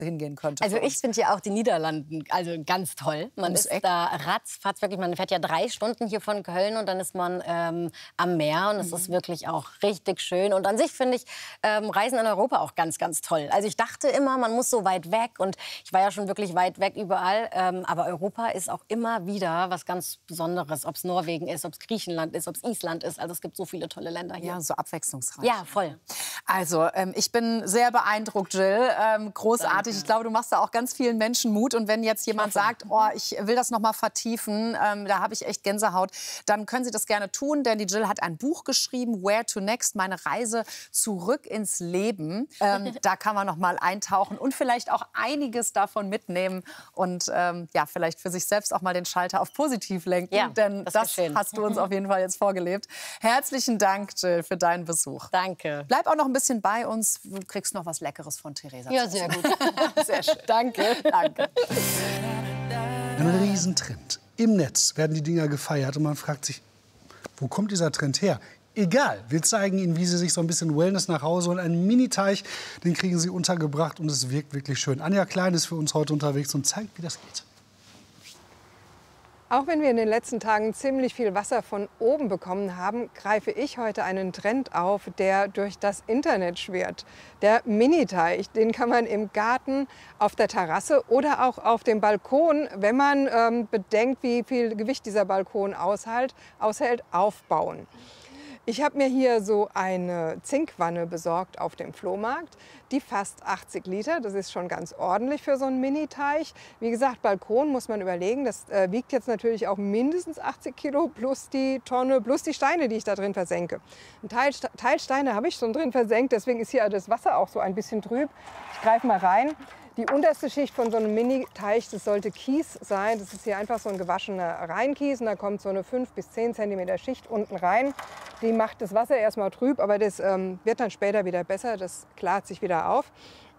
hingehen könnte. Also ich finde ja auch die Niederlanden also ganz toll. Man ist da ratzfatz, wirklich, man fährt ja 3 Stunden hier von Köln und dann ist man am Meer und es ist wirklich auch richtig schön. Und an sich finde ich Reisen in Europa auch ganz, ganz toll. Also ich dachte immer, man muss so weit weg und ich war ja schon wirklich weit weg überall. Aber Europa ist auch immer wieder was ganz Besonderes, ob es Norwegen ist, ob es Griechenland ist, ob es Island ist. Also es gibt so viele tolle Länder hier. Ja, so abwechslungsreich. Ja, voll. Also, ich bin sehr beeindruckt, Jill. Großartig. Danke. Ich glaube, du machst da auch ganz vielen Menschen Mut. Und wenn jetzt jemand sagt, oh, ich will das noch mal vertiefen, da habe ich echt Gänsehaut, dann können Sie das gerne tun. Denn die Jill hat ein Buch geschrieben, Where to Next, meine Reise zurück ins Leben. Da kann man noch mal eintauchen und vielleicht auch einiges davon mitnehmen. Und ja, vielleicht für sich selbst auch mal den Schalter auf positiv lenken. Ja, denn das hast du uns auf jeden Fall jetzt vorgelebt. Herzlichen Dank, Jill, für deinen Besuch. Danke. Bleib auch noch ein bisschen bei uns. Du kriegst noch was Leckeres von Theresa. Ja, sehr gut. Sehr schön. Danke. Danke. Ein Riesentrend. Im Netz werden die Dinger gefeiert und man fragt sich, wo kommt dieser Trend her? Egal, wir zeigen Ihnen, wie Sie sich so ein bisschen Wellness nach Hause holen. Einen Mini-Teich, den kriegen Sie untergebracht und es wirkt wirklich schön. Anja Klein ist für uns heute unterwegs und zeigt, wie das geht. Auch wenn wir in den letzten Tagen ziemlich viel Wasser von oben bekommen haben, greife ich heute einen Trend auf, der durch das Internet schwirrt. Der Mini-Teich, den kann man im Garten, auf der Terrasse oder auch auf dem Balkon, wenn man bedenkt, wie viel Gewicht dieser Balkon aushält, aufbauen. Ich habe mir hier so eine Zinkwanne besorgt auf dem Flohmarkt. Die fasst 80 Liter, das ist schon ganz ordentlich für so einen Mini-Teich. Wie gesagt, Balkon muss man überlegen, das wiegt jetzt natürlich auch mindestens 80 Kilo plus die Tonne, plus die Steine, die ich da drin versenke. Ein Teil Steine habe ich schon drin versenkt, deswegen ist hier das Wasser auch so ein bisschen trüb. Ich greife mal rein. Die unterste Schicht von so einem Mini-Teich, das sollte Kies sein. Das ist hier einfach so ein gewaschener Reinkies und da kommt so eine 5 bis 10 cm Schicht unten rein. Die macht das Wasser erstmal trüb, aber das wird dann später wieder besser. Das klart sich wieder auf.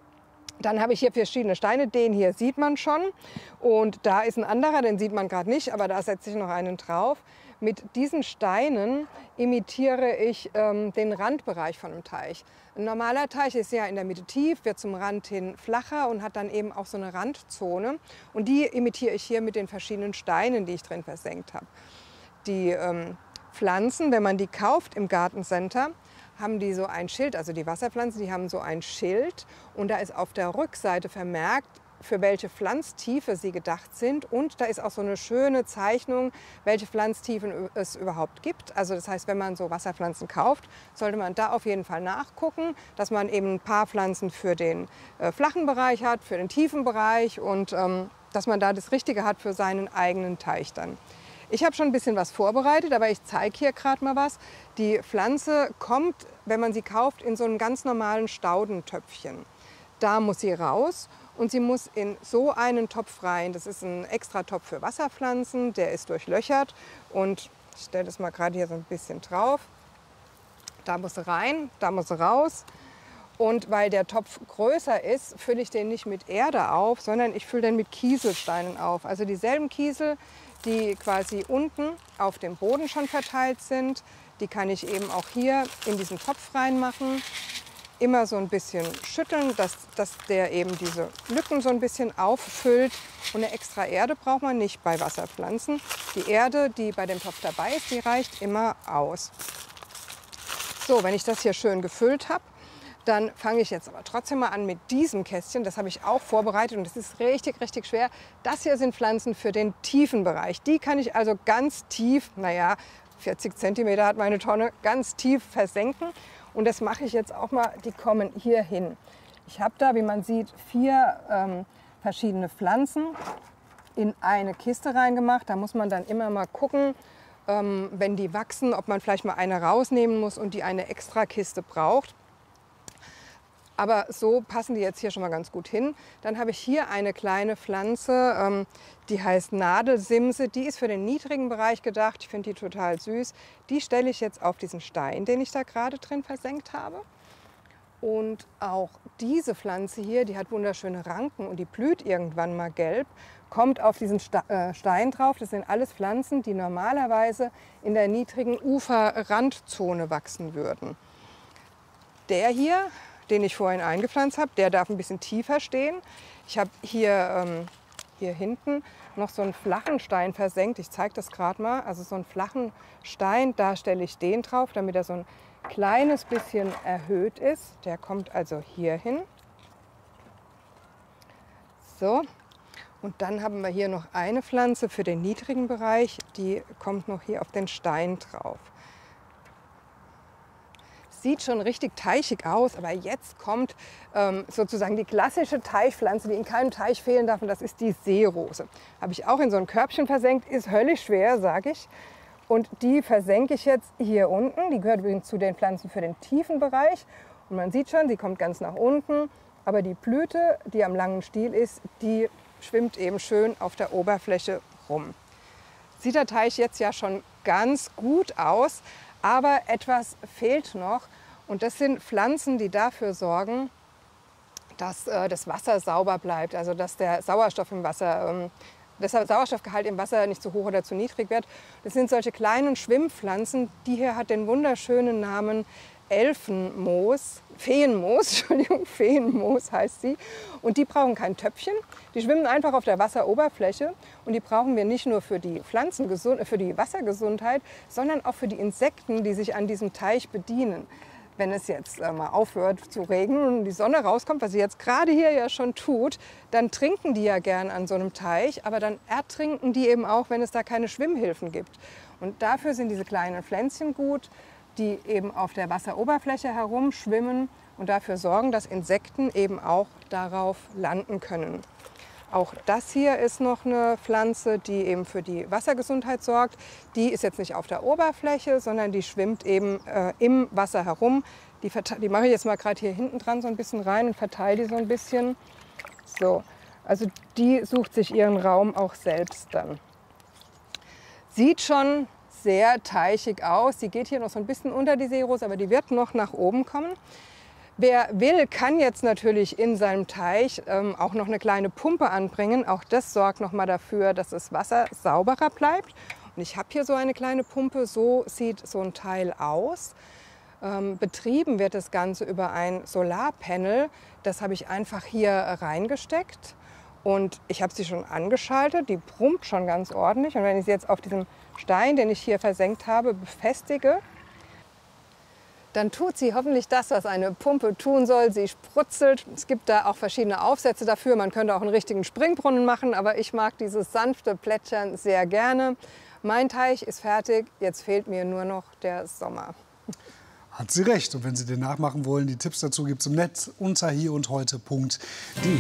Dann habe ich hier verschiedene Steine. Den hier sieht man schon. Und da ist ein anderer, den sieht man gerade nicht, aber da setze ich noch einen drauf. Mit diesen Steinen imitiere ich den Randbereich von einem Teich. Ein normaler Teich ist ja in der Mitte tief, wird zum Rand hin flacher und hat dann eben auch so eine Randzone. Und die imitiere ich hier mit den verschiedenen Steinen, die ich drin versenkt habe. Die Pflanzen, wenn man die kauft im Gartencenter, haben die so ein Schild, also die Wasserpflanzen, die haben so ein Schild und da ist auf der Rückseite vermerkt, für welche Pflanztiefe sie gedacht sind. Und da ist auch so eine schöne Zeichnung, welche Pflanztiefen es überhaupt gibt. Also das heißt, wenn man so Wasserpflanzen kauft, sollte man da auf jeden Fall nachgucken, dass man eben ein paar Pflanzen für den flachen Bereich hat, für den tiefen Bereich und dass man da das Richtige hat für seinen eigenen Teich dann. Ich habe schon ein bisschen was vorbereitet, aber ich zeige hier gerade mal was. Die Pflanze kommt, wenn man sie kauft, in so einen ganz normalen Staudentöpfchen. Da muss sie raus. Und sie muss in so einen Topf rein. Das ist ein extra Topf für Wasserpflanzen, der ist durchlöchert. Und ich stelle das mal gerade hier so ein bisschen drauf. Da muss sie rein, da muss sie raus. Und weil der Topf größer ist, fülle ich den nicht mit Erde auf, sondern ich fülle den mit Kieselsteinen auf. Also dieselben Kiesel, die quasi unten auf dem Boden schon verteilt sind, die kann ich eben auch hier in diesen Topf reinmachen. Immer so ein bisschen schütteln, dass der eben diese Lücken so ein bisschen auffüllt. Und eine extra Erde braucht man nicht bei Wasserpflanzen. Die Erde, die bei dem Topf dabei ist, die reicht immer aus. So, wenn ich das hier schön gefüllt habe, dann fange ich jetzt aber trotzdem mal an mit diesem Kästchen. Das habe ich auch vorbereitet und das ist richtig, richtig schwer. Das hier sind Pflanzen für den tiefen Bereich. Die kann ich also ganz tief, naja, 40 cm hat meine Tonne, ganz tief versenken. Und das mache ich jetzt auch mal, die kommen hier hin. Ich habe da, wie man sieht, 4 verschiedene Pflanzen in eine Kiste reingemacht. Da muss man dann immer mal gucken, wenn die wachsen, ob man vielleicht mal eine rausnehmen muss und die eine extra Kiste braucht. Aber so passen die jetzt hier schon mal ganz gut hin. Dann habe ich hier eine kleine Pflanze, die heißt Nadelsimse. Die ist für den niedrigen Bereich gedacht. Ich finde die total süß. Die stelle ich jetzt auf diesen Stein, den ich da gerade drin versenkt habe. Und auch diese Pflanze hier, die hat wunderschöne Ranken und die blüht irgendwann mal gelb, kommt auf diesen Stein drauf. Das sind alles Pflanzen, die normalerweise in der niedrigen Uferrandzone wachsen würden. Der hier, den ich vorhin eingepflanzt habe, der darf ein bisschen tiefer stehen. Ich habe hier hinten noch so einen flachen Stein versenkt. Ich zeige das gerade mal. Also so einen flachen Stein, da stelle ich den drauf, damit er so ein kleines bisschen erhöht ist. Der kommt also hier hin. So. Und dann haben wir hier noch eine Pflanze für den niedrigen Bereich. Die kommt noch hier auf den Stein drauf. Sieht schon richtig teichig aus, aber jetzt kommt sozusagen die klassische Teichpflanze, die in keinem Teich fehlen darf, und das ist die Seerose. Habe ich auch in so ein Körbchen versenkt, ist höllisch schwer, sage ich. Und die versenke ich jetzt hier unten. Die gehört übrigens zu den Pflanzen für den tiefen Bereich. Und man sieht schon, sie kommt ganz nach unten. Aber die Blüte, die am langen Stiel ist, die schwimmt eben schön auf der Oberfläche rum. Sieht der Teich jetzt ja schon ganz gut aus, aber etwas fehlt noch. Und das sind Pflanzen, die dafür sorgen, dass das Wasser sauber bleibt, also dass der Sauerstoff im Wasser, der Sauerstoffgehalt im Wasser nicht zu hoch oder zu niedrig wird. Das sind solche kleinen Schwimmpflanzen. Die hier hat den wunderschönen Namen Elfenmoos, Feenmoos heißt sie. Und die brauchen kein Töpfchen, die schwimmen einfach auf der Wasseroberfläche. Und die brauchen wir nicht nur für die für die Wassergesundheit, sondern auch für die Insekten, die sich an diesem Teich bedienen. Wenn es jetzt mal aufhört zu regnen und die Sonne rauskommt, was sie jetzt gerade hier ja schon tut, dann trinken die ja gern an so einem Teich, aber dann ertrinken die eben auch, wenn es da keine Schwimmhilfen gibt. Und dafür sind diese kleinen Pflänzchen gut, die eben auf der Wasseroberfläche herumschwimmen und dafür sorgen, dass Insekten eben auch darauf landen können. Auch das hier ist noch eine Pflanze, die eben für die Wassergesundheit sorgt. Die ist jetzt nicht auf der Oberfläche, sondern die schwimmt eben im Wasser herum. Die mache ich jetzt mal gerade hier hinten dran so ein bisschen rein und verteile die so ein bisschen. So, also die sucht sich ihren Raum auch selbst dann. Sieht schon sehr teichig aus. Die geht hier noch so ein bisschen unter die Seerose, aber die wird noch nach oben kommen. Wer will, kann jetzt natürlich in seinem Teich auch noch eine kleine Pumpe anbringen. Auch das sorgt noch mal dafür, dass das Wasser sauberer bleibt. Und ich habe hier so eine kleine Pumpe. So sieht so ein Teil aus. Betrieben wird das Ganze über ein Solarpanel. Das habe ich einfach hier reingesteckt. Und ich habe sie schon angeschaltet. Die brummt schon ganz ordentlich. Und wenn ich sie jetzt auf diesem Stein, den ich hier versenkt habe, befestige, dann tut sie hoffentlich das, was eine Pumpe tun soll. Sie sprutzelt. Es gibt da auch verschiedene Aufsätze dafür. Man könnte auch einen richtigen Springbrunnen machen, aber ich mag dieses sanfte Plätschern sehr gerne. Mein Teich ist fertig. Jetzt fehlt mir nur noch der Sommer. Hat sie recht. Und wenn Sie den nachmachen wollen, die Tipps dazu gibt es im Netz unter hierundheute.de.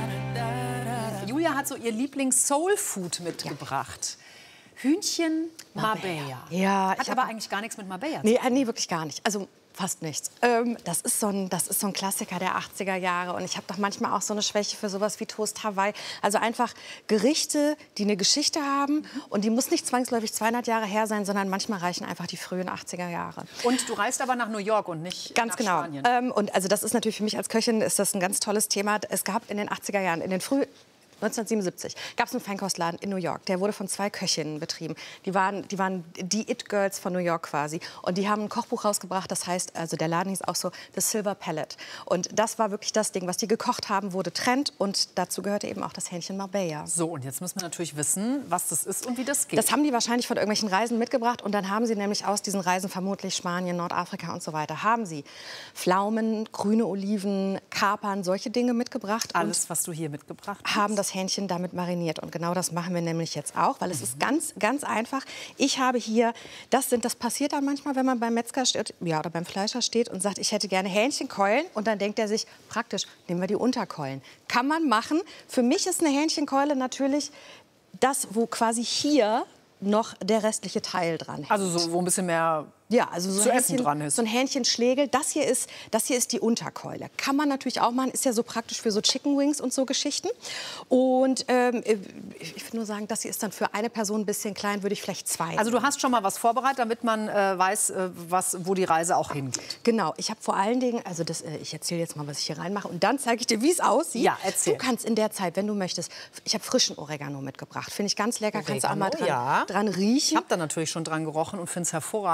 Julia hat so ihr Lieblings-Soul-Food mitgebracht. Hühnchen Marbella. Ja, hat aber eigentlich gar nichts mit Marbella zu tun. Nee, wirklich gar nicht. Also fast nichts. Das ist so ein Klassiker der 80er Jahre. Und ich habe doch manchmal auch so eine Schwäche für sowas wie Toast Hawaii. Also einfach Gerichte, die eine Geschichte haben. Und die muss nicht zwangsläufig 200 Jahre her sein, sondern manchmal reichen einfach die frühen 80er Jahre. Und du reist aber nach New York und nicht ganz nach genau. Spanien. Und also das ist natürlich für mich als Köchin ist das ein ganz tolles Thema. Es gab in den 80er Jahren, 1977 gab es einen Feinkostladen in New York. Der wurde von 2 Köchinnen betrieben. Die waren die It-Girls von New York quasi. Und die haben ein Kochbuch rausgebracht, das heißt, also der Laden hieß auch so The Silver Palette. Und das war wirklich das Ding, was die gekocht haben, wurde Trend. Und dazu gehörte eben auch das Hähnchen Marbella. So, und jetzt müssen wir natürlich wissen, was das ist und wie das geht. Das haben die wahrscheinlich von irgendwelchen Reisen mitgebracht. Und dann haben sie nämlich aus diesen Reisen, vermutlich Spanien, Nordafrika und so weiter, haben sie Pflaumen, grüne Oliven, Kapern, solche Dinge mitgebracht. Alles, was du hier mitgebracht hast. Haben das Hähnchen damit mariniert. Und genau das machen wir nämlich jetzt auch, weil es ist ganz, ganz einfach. Ich habe hier, das passiert dann manchmal, wenn man beim Metzger steht, ja, oder beim Fleischer steht und sagt, ich hätte gerne Hähnchenkeulen. Und dann denkt er sich, praktisch, nehmen wir die Unterkeulen. Kann man machen. Für mich ist eine Hähnchenkeule natürlich das, wo quasi hier noch der restliche Teil dran hängt. Also so, wo ein bisschen mehr so zu essen dran ist. So ein Hähnchenschlegel. Das hier ist die Unterkeule. Kann man natürlich auch machen. Ist ja so praktisch für so Chicken Wings und so Geschichten. Und ich würde nur sagen, das hier ist dann für eine Person ein bisschen klein, würde ich vielleicht 2. Also du hast schon mal was vorbereitet, damit man weiß, wo die Reise auch hingeht. Genau. Ich habe vor allen Dingen, also ich erzähle jetzt mal, was ich hier reinmache. Und dann zeige ich dir, wie es aussieht. Ja, erzähl. Du kannst in der Zeit, wenn du möchtest, ich habe frischen Oregano mitgebracht. Finde ich ganz lecker. Kannst du auch mal dran riechen. Ich habe da natürlich schon dran gerochen und finde es hervorragend. Und den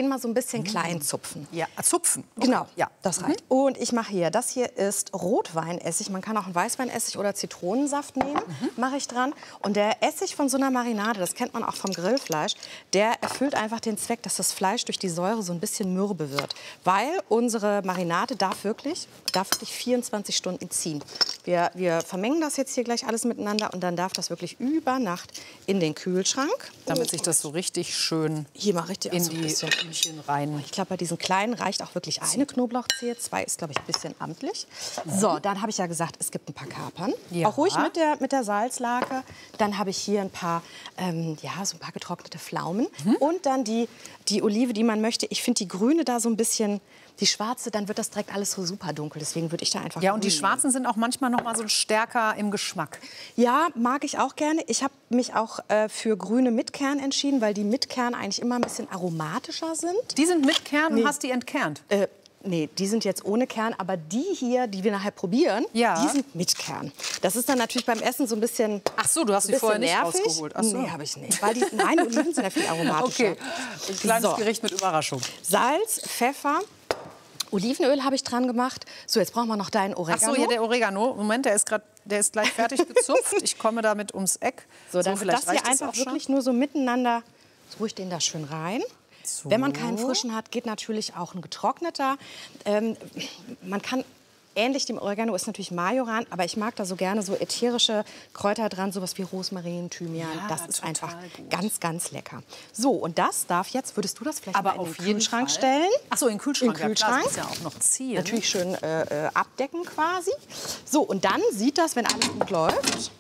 den mal so ein bisschen klein zupfen. Ja, zupfen. Okay. Genau, ja. das reicht. Und ich mache hier, das hier ist Rotweinessig. Man kann auch einen Weißweinessig oder Zitronensaft nehmen, mache ich dran. Und der Essig von so einer Marinade, das kennt man auch vom Grillfleisch, der erfüllt einfach den Zweck, dass das Fleisch durch die Säure so ein bisschen mürbe wird. Weil unsere Marinade darf wirklich 24 Stunden ziehen. Wir vermengen das jetzt hier gleich alles miteinander und dann darf das wirklich über Nacht in den Kühlschrank. Damit sich das so richtig schön hier mal richtig in die Hühnchen rein. Ich glaube, bei diesen kleinen reicht auch wirklich eine Knoblauchzehe. 2 ist, glaube ich, ein bisschen amtlich. So, dann habe ich ja gesagt, es gibt ein paar Kapern. Ja. Auch ruhig mit der Salzlake. Dann habe ich hier ein paar, so ein paar getrocknete Pflaumen. Und dann die Olive, die man möchte. Ich finde die grüne da so ein bisschen, die schwarze, dann wird das direkt alles so super dunkel. Deswegen würde ich da einfach Ja, und die grün schwarzen sind auch manchmal noch mal so stärker im Geschmack. Ja, mag ich auch gerne. Ich habe mich auch für grüne mit Kern entschieden, weil die mit Kern eigentlich immer ein bisschen aromatischer sind. Die sind mit Kern und hast die entkernt? Nee, die sind jetzt ohne Kern, aber die hier, die wir nachher probieren, die sind mit Kern. Das ist dann natürlich beim Essen so ein bisschen Ach so, du hast sie vorher nicht nervig. rausgeholt. Ach so. Nee, habe ich nicht. Weil nein, Oliven sind ja viel aromatischer. Okay, ein kleines Gericht mit Überraschung. Salz, Pfeffer, Olivenöl habe ich dran gemacht. So, jetzt brauchen wir noch deinen Oregano. Ach so, ja, der Oregano. Moment, der ist gleich fertig gezupft. Ich komme damit ums Eck. So, dann wird das hier einfach wirklich nur so miteinander, so ruhig den da schön rein. So. Wenn man keinen frischen hat, geht natürlich auch ein getrockneter. Man kann, ähnlich dem Oregano ist natürlich Majoran, aber ich mag da so gerne so ätherische Kräuter dran, sowas wie Rosmarin, Thymian. Ja, das ist einfach ganz, ganz lecker. So, und das darf jetzt, würdest du das vielleicht mal in den Kühlschrank stellen? Ach so, in den Kühlschrank. In den Kühlschrank. Ja, klar, das muss ja auch noch ziehen. Natürlich schön abdecken quasi. So, und dann sieht das, wenn alles gut läuft,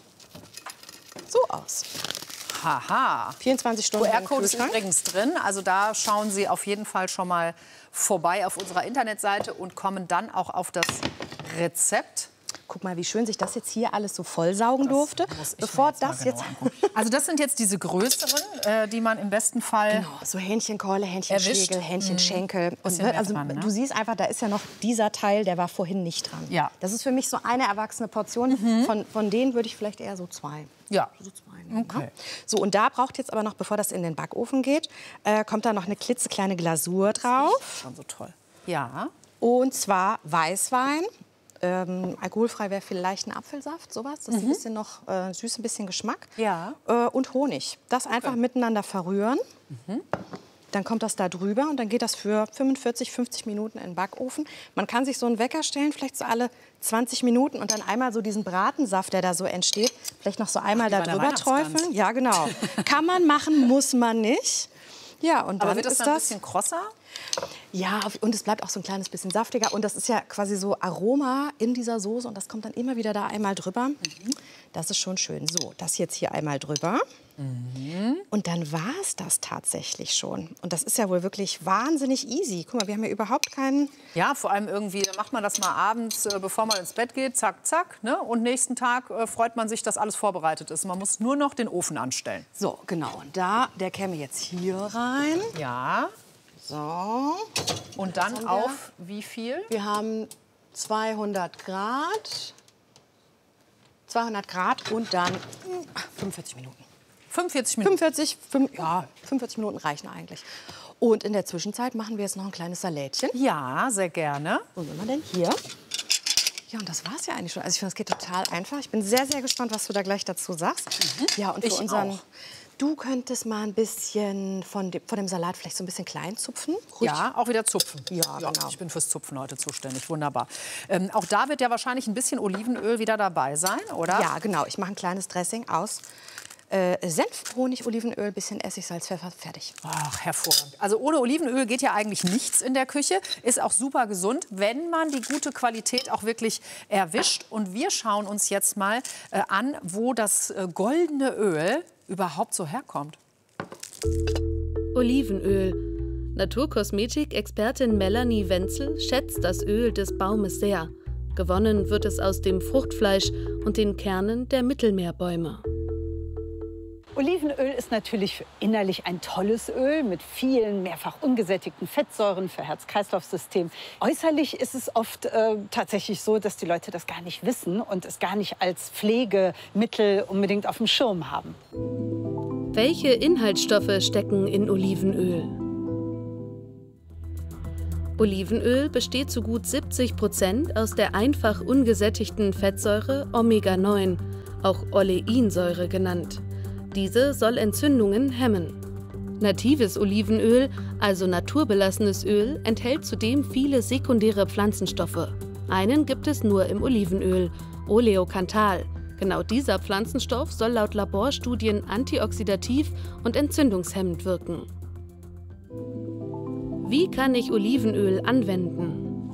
so aus. Haha. 24 Stunden QR-Code ist übrigens drin. Also da schauen Sie auf jeden Fall schon mal vorbei auf unserer Internetseite und kommen dann auch auf das Rezept. Guck mal, wie schön sich das jetzt hier alles so vollsaugen durfte. Bevor das jetzt. Also das sind jetzt diese größeren, die man im besten Fall genau, so Hähnchenkeule, Hähnchenschägel, Hähnchenschenkel. Und, also dran, ne? du siehst einfach, da ist ja noch dieser Teil, der war vorhin nicht dran. Ja. Das ist für mich so eine erwachsene Portion. Von denen würde ich vielleicht eher so 2. Ja. So 2 nehmen, okay. So, und da braucht jetzt aber noch, bevor das in den Backofen geht, kommt da noch eine klitzekleine Glasur drauf. Das ist schon so toll. Ja. Und zwar Weißwein. Alkoholfrei wäre vielleicht ein Apfelsaft, sowas. Das ist ein bisschen noch süß, ein bisschen Geschmack. Ja. Und Honig. Das einfach miteinander verrühren. Dann kommt das da drüber und dann geht das für 45, 50 Minuten in den Backofen. Man kann sich so einen Wecker stellen, vielleicht so alle 20 Minuten und dann einmal so diesen Bratensaft, der da so entsteht, vielleicht noch so einmal da drüber träufeln. Ja, genau. Kann man machen, muss man nicht. Ja, und dann aber wird das dann ein bisschen krosser? Ja, und es bleibt auch so ein kleines bisschen saftiger. Und das ist ja quasi so Aroma in dieser Soße. Und das kommt dann immer wieder da einmal drüber. Das ist schon schön. So, das jetzt hier einmal drüber. Und dann war es das tatsächlich schon. Und das ist ja wohl wirklich wahnsinnig easy. Guck mal, wir haben ja überhaupt keinen... Ja, vor allem irgendwie macht man das mal abends, bevor man ins Bett geht. Zack, zack. Ne? Und nächsten Tag freut man sich, dass alles vorbereitet ist. Man muss nur noch den Ofen anstellen. So, genau. Und der käme jetzt hier rein. Ja. So. Und dann auf wie viel? Wir haben 200 Grad. 200 Grad und dann 45 Minuten. 45 Minuten? 45 Minuten reichen eigentlich. Und in der Zwischenzeit machen wir jetzt noch ein kleines Salätchen. Ja, sehr gerne. Und wenn man denn hier... Ja, und das war's ja eigentlich schon. Also ich finde, das geht total einfach. Ich bin sehr, sehr gespannt, was du da gleich dazu sagst. Ja, und für unseren... Du könntest mal ein bisschen von dem Salat vielleicht so ein bisschen klein zupfen. Ruhig. Ja, auch wieder zupfen. Ja, genau. Ich bin fürs Zupfen heute zuständig. Wunderbar. Auch da wird ja wahrscheinlich ein bisschen Olivenöl wieder dabei sein, oder? Ja, genau. Ich mache ein kleines Dressing aus Senf, Honig, Olivenöl, bisschen Essig, Salz, Pfeffer, fertig. Ach, hervorragend. Also ohne Olivenöl geht ja eigentlich nichts in der Küche. Ist auch super gesund, wenn man die gute Qualität auch wirklich erwischt. Und wir schauen uns jetzt mal an, wo das goldene Öl überhaupt so herkommt. Olivenöl. Naturkosmetik-Expertin Melanie Wenzel schätzt das Öl des Baumes sehr. Gewonnen wird es aus dem Fruchtfleisch und den Kernen der Mittelmeerbäume. Olivenöl ist natürlich innerlich ein tolles Öl mit vielen mehrfach ungesättigten Fettsäuren für Herz-Kreislauf-System. Äußerlich ist es oft tatsächlich so, dass die Leute das gar nicht wissen und es gar nicht als Pflegemittel unbedingt auf dem Schirm haben. Welche Inhaltsstoffe stecken in Olivenöl? Olivenöl besteht zu gut 70% aus der einfach ungesättigten Fettsäure Omega-9, auch Oleinsäure genannt. Diese soll Entzündungen hemmen. Natives Olivenöl, also naturbelassenes Öl, enthält zudem viele sekundäre Pflanzenstoffe. Einen gibt es nur im Olivenöl, Oleokanthal. Genau dieser Pflanzenstoff soll laut Laborstudien antioxidativ und entzündungshemmend wirken. Wie kann ich Olivenöl anwenden?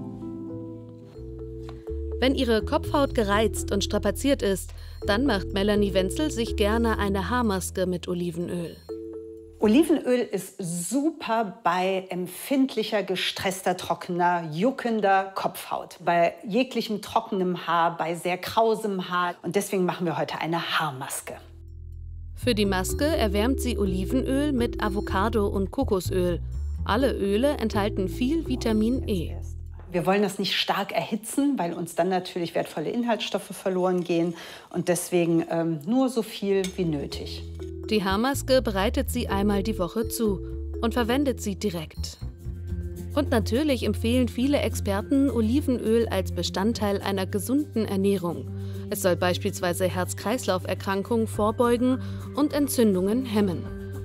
Wenn Ihre Kopfhaut gereizt und strapaziert ist, dann macht Melanie Wenzel sich gerne eine Haarmaske mit Olivenöl. Olivenöl ist super bei empfindlicher, gestresster, trockener, juckender Kopfhaut. Bei jeglichem trockenem Haar, bei sehr krausem Haar. Und deswegen machen wir heute eine Haarmaske. Für die Maske erwärmt sie Olivenöl mit Avocado und Kokosöl. Alle Öle enthalten viel Vitamin E. Wir wollen das nicht stark erhitzen, weil uns dann natürlich wertvolle Inhaltsstoffe verloren gehen. Und deswegen nur so viel wie nötig. Die Haarmaske bereitet sie einmal die Woche zu und verwendet sie direkt. Und natürlich empfehlen viele Experten Olivenöl als Bestandteil einer gesunden Ernährung. Es soll beispielsweise Herz-Kreislauf-Erkrankungen vorbeugen und Entzündungen hemmen.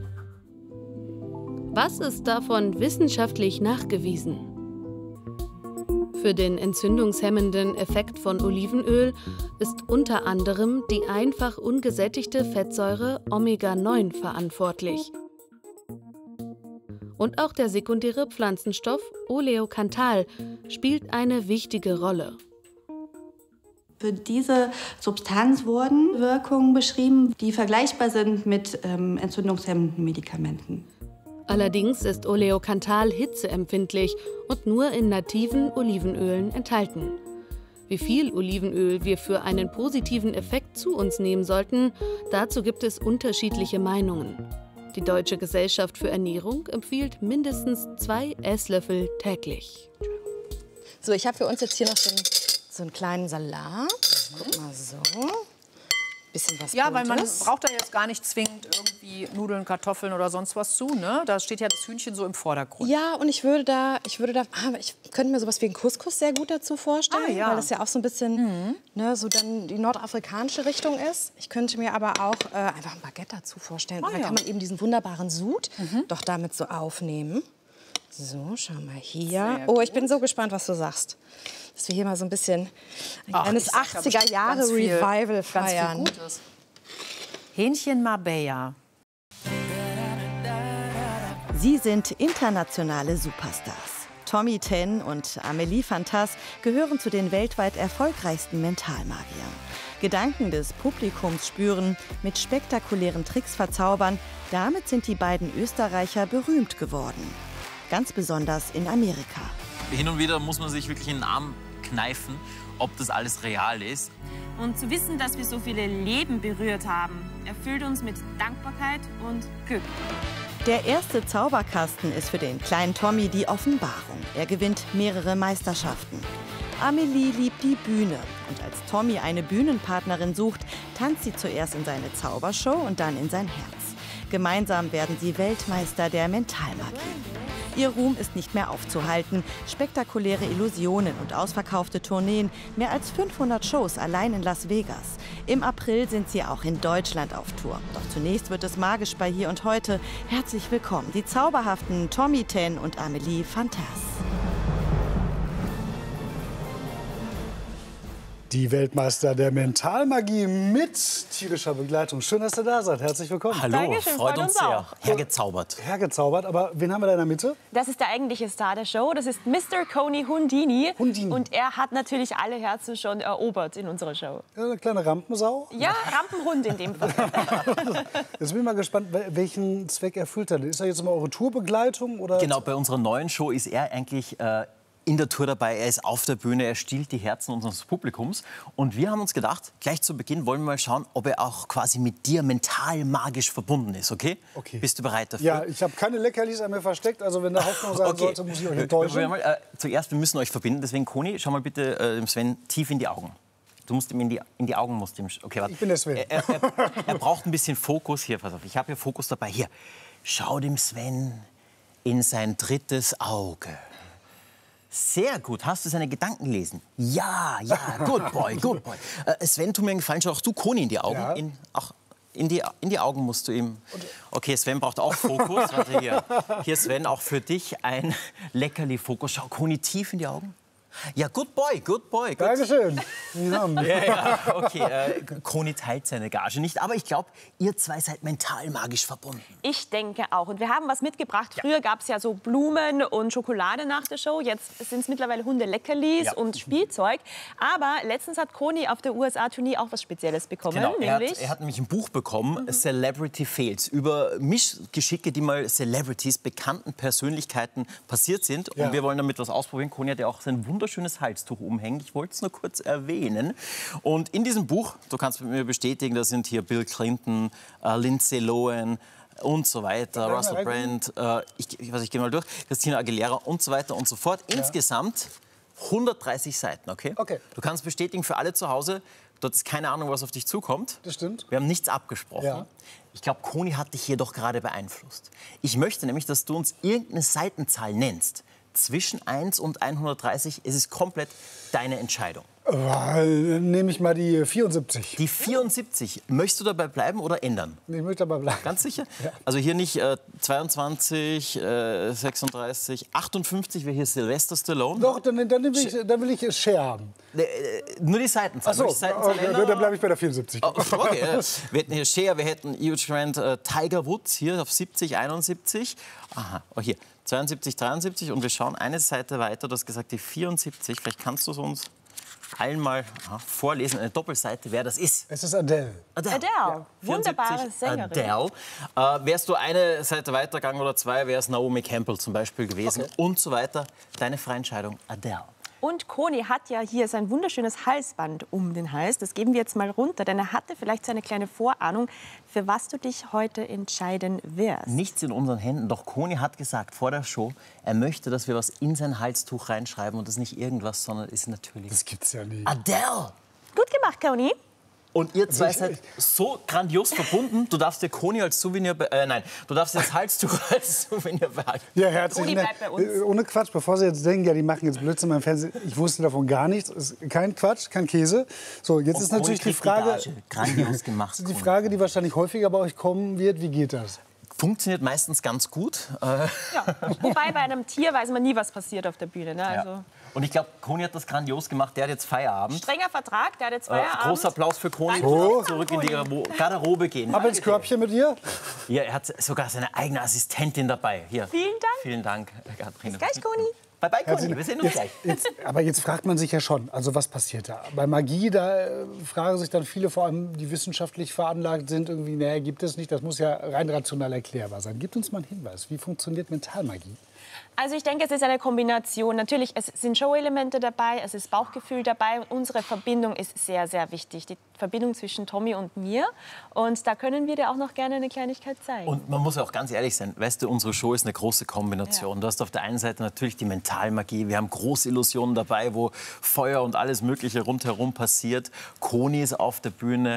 Was ist davon wissenschaftlich nachgewiesen? Für den entzündungshemmenden Effekt von Olivenöl ist unter anderem die einfach ungesättigte Fettsäure Omega-9 verantwortlich. Und auch der sekundäre Pflanzenstoff Oleokanthal spielt eine wichtige Rolle. Für diese Substanz wurden Wirkungen beschrieben, die vergleichbar sind mit entzündungshemmenden Medikamenten. Allerdings ist Oleokanthal hitzeempfindlich und nur in nativen Olivenölen enthalten. Wie viel Olivenöl wir für einen positiven Effekt zu uns nehmen sollten, dazu gibt es unterschiedliche Meinungen. Die Deutsche Gesellschaft für Ernährung empfiehlt mindestens 2 Esslöffel täglich. So, ich habe für uns jetzt hier noch so einen kleinen Salat. Guck mal so. Bisschen was ja, weil man Buntes. braucht da jetzt gar nicht zwingend irgendwie Nudeln, Kartoffeln oder sonst was zu, ne? Da steht ja das Hühnchen so im Vordergrund. Ja, und ich könnte mir sowas wie einen Couscous sehr gut dazu vorstellen, ja. weil das ja auch so ein bisschen ne, so dann die nordafrikanische Richtung ist. Ich könnte mir aber auch einfach ein Baguette dazu vorstellen. Und dann kann man eben diesen wunderbaren Sud doch damit so aufnehmen. So, schau mal hier. Oh, ich bin so gespannt, was du sagst. Dass wir hier mal so ein bisschen ein kleines 80er-Jahre-Revival feiern. Ganz viel Gutes. Hähnchen Marbella. Sie sind internationale Superstars. Tommy Ten und Amélie Fantas gehören zu den weltweit erfolgreichsten Mentalmagiern. Gedanken des Publikums spüren, mit spektakulären Tricks verzaubern, damit sind die beiden Österreicher berühmt geworden. Ganz besonders in Amerika. Hin und wieder muss man sich wirklich in den Arm kneifen, ob das alles real ist. Und zu wissen, dass wir so viele Leben berührt haben, erfüllt uns mit Dankbarkeit und Glück. Der erste Zauberkasten ist für den kleinen Tommy die Offenbarung. Er gewinnt mehrere Meisterschaften. Amélie liebt die Bühne. Und als Tommy eine Bühnenpartnerin sucht, tanzt sie zuerst in seine Zaubershow und dann in sein Herz. Gemeinsam werden sie Weltmeister der Mentalmagie. Ihr Ruhm ist nicht mehr aufzuhalten. Spektakuläre Illusionen und ausverkaufte Tourneen, mehr als 500 Shows allein in Las Vegas. Im April sind sie auch in Deutschland auf Tour. Doch zunächst wird es magisch bei Hier und Heute. Herzlich willkommen, die zauberhaften Tommy Ten und Amélie Fantas. Die Weltmeister der Mentalmagie mit tierischer Begleitung. Schön, dass ihr da seid. Herzlich willkommen. Hallo, Dankeschön, freut uns sehr. auch. Hergezaubert. Hergezaubert, aber wen haben wir da in der Mitte? Das ist der eigentliche Star der Show. Das ist Mr. Coney Hundini. Hundini. Und er hat natürlich alle Herzen schon erobert in unserer Show. Ja, eine kleine Rampensau. Ja, Rampenhund in dem Fall. Jetzt bin ich mal gespannt, welchen Zweck erfüllt er denn? Ist er jetzt immer eure Tourbegleitung? Oder? Genau, bei unserer neuen Show ist er eigentlich in der Tour dabei. Er ist auf der Bühne, er stiehlt die Herzen unseres Publikums. Und wir haben uns gedacht, gleich zu Beginn wollen wir mal schauen, ob er auch quasi mit dir mental magisch verbunden ist, okay? Okay. Bist du bereit dafür? Ja, ich habe keine Leckerlis an mir versteckt, also wenn da Hoffnung sein sollte, muss ich euch enttäuschen. Zuerst, wir müssen euch verbinden, deswegen Conny, schau mal bitte dem Sven tief in die Augen. Du musst ihm in die Augen, okay, warte. Ich bin der Sven. Er braucht ein bisschen Fokus. Hier, pass auf, ich habe hier Fokus dabei. Hier, schau dem Sven in sein drittes Auge. Sehr gut. Hast du seine Gedanken gelesen? Ja, ja, good boy, good boy. Sven, tu mir einen Gefallen, schau auch du Koni in die Augen. Ja. In die Augen musst du ihm... Okay, Sven braucht auch Fokus. Warte hier. Hier, Sven, auch für dich ein Leckerli-Fokus. Schau Koni tief in die Augen. Ja, good boy, good boy. Good. Dankeschön. Ja, okay. Koni teilt seine Gage nicht, aber ich glaube, ihr zwei seid mental magisch verbunden. Ich denke auch. Und wir haben was mitgebracht. Früher gab es ja so Blumen und Schokolade nach der Show. Jetzt sind es mittlerweile Hundeleckerlis und Spielzeug. Aber letztens hat Koni auf der USA-Tournee auch was Spezielles bekommen. Genau, nämlich er hat nämlich ein Buch bekommen, Celebrity Fails, über Mischgeschicke, die mal Celebrities, bekannten Persönlichkeiten passiert sind. Und wir wollen damit was ausprobieren. Koni hat ja auch sein wunderschönes Halstuch umhängen. Ich wollte es nur kurz erwähnen. Und in diesem Buch, du kannst mit mir bestätigen, da sind hier Bill Clinton, Lindsay Lohan und so weiter, Russell Brand, ich gehe mal durch, Christina Aguilera und so weiter und so fort. Insgesamt 130 Seiten, okay? Du kannst bestätigen für alle zu Hause, du hattest keine Ahnung, was auf dich zukommt. Das stimmt. Wir haben nichts abgesprochen. Ja. Ich glaube, Koni hat dich hier doch gerade beeinflusst. Ich möchte nämlich, dass du uns irgendeine Seitenzahl nennst. Zwischen 1 und 130, es ist komplett deine Entscheidung. Nehme ich mal die 74. Die 74. Möchtest du dabei bleiben oder ändern? Ich möchte dabei bleiben. Ganz sicher? Ja. Also hier nicht 22, 36, 58 wäre hier Sylvester Stallone. Doch, dann will ich Share haben. Nur die Seitenzahl. Ach so, okay, dann bleibe ich bei der 74. Okay, wir hätten hier Share, wir hätten Hugh Grant, Tiger Woods hier auf 70, 71. Aha, oh hier 72, 73 und wir schauen eine Seite weiter. Du hast gesagt die 74. Vielleicht kannst du es uns allen mal vorlesen, eine Doppelseite, wer das ist. Es ist Adele. Adele, ja. Wunderbare Sängerin. Adele. Wärst du eine Seite weitergegangen oder zwei, wäre es Naomi Campbell zum Beispiel gewesen und so weiter. Deine freie Entscheidung, Adele. Und Koni hat ja hier sein wunderschönes Halsband um den Hals. Das geben wir jetzt mal runter, denn er hatte vielleicht so eine kleine Vorahnung, für was du dich heute entscheiden wirst. Nichts in unseren Händen, doch Koni hat gesagt vor der Show, er möchte, dass wir was in sein Halstuch reinschreiben und das ist nicht irgendwas, sondern ist natürlich... Das gibt's ja nicht. Adele! Gut gemacht, Koni. Und ihr zwei seid so grandios verbunden, du darfst dir Koni als Souvenir... du darfst dir das Halstuch als Souvenir behalten. Ja, herzlichen Dank. Ohne Quatsch, bevor Sie jetzt denken, ja, die machen jetzt Blödsinn beim Fernsehen. Ich wusste davon gar nichts. Ist kein Quatsch, kein Käse. So, jetzt ist natürlich die Frage... Grandios gemacht. Die Frage, die wahrscheinlich häufiger bei euch kommen wird, wie geht das? Funktioniert meistens ganz gut. Ja. Wobei bei einem Tier weiß man nie, was passiert auf der Bühne. Ne? Also ja. Und ich glaube, Koni hat das grandios gemacht. Der hat jetzt Feierabend. Strenger Vertrag, der hat jetzt Feierabend. Großer Applaus für Koni. Zurück in die Garderobe gehen. Ab ins Körbchen mit dir. Ja, er hat sogar seine eigene Assistentin dabei. Hier. Vielen Dank. Vielen Dank, Katrin. Bis gleich, Koni. Bye, bye, Koni. Wir sehen uns gleich. Aber jetzt fragt man sich ja schon, also was passiert da? Bei Magie, da fragen sich dann viele, vor allem die wissenschaftlich veranlagt sind, irgendwie, naja, gibt es nicht. Das muss ja rein rational erklärbar sein. Gib uns mal einen Hinweis. Wie funktioniert Mentalmagie? Also ich denke, es ist eine Kombination. Natürlich, es sind Show-Elemente dabei, es ist Bauchgefühl dabei. Unsere Verbindung ist sehr, sehr wichtig. Die Verbindung zwischen Tommy und mir. Und da können wir dir auch noch gerne eine Kleinigkeit zeigen. Und man muss auch ganz ehrlich sein, weißt du, unsere Show ist eine große Kombination. Ja. Du hast auf der einen Seite natürlich die Mentalmagie. Wir haben Großillusionen dabei, wo Feuer und alles Mögliche rundherum passiert. Koni ist auf der Bühne.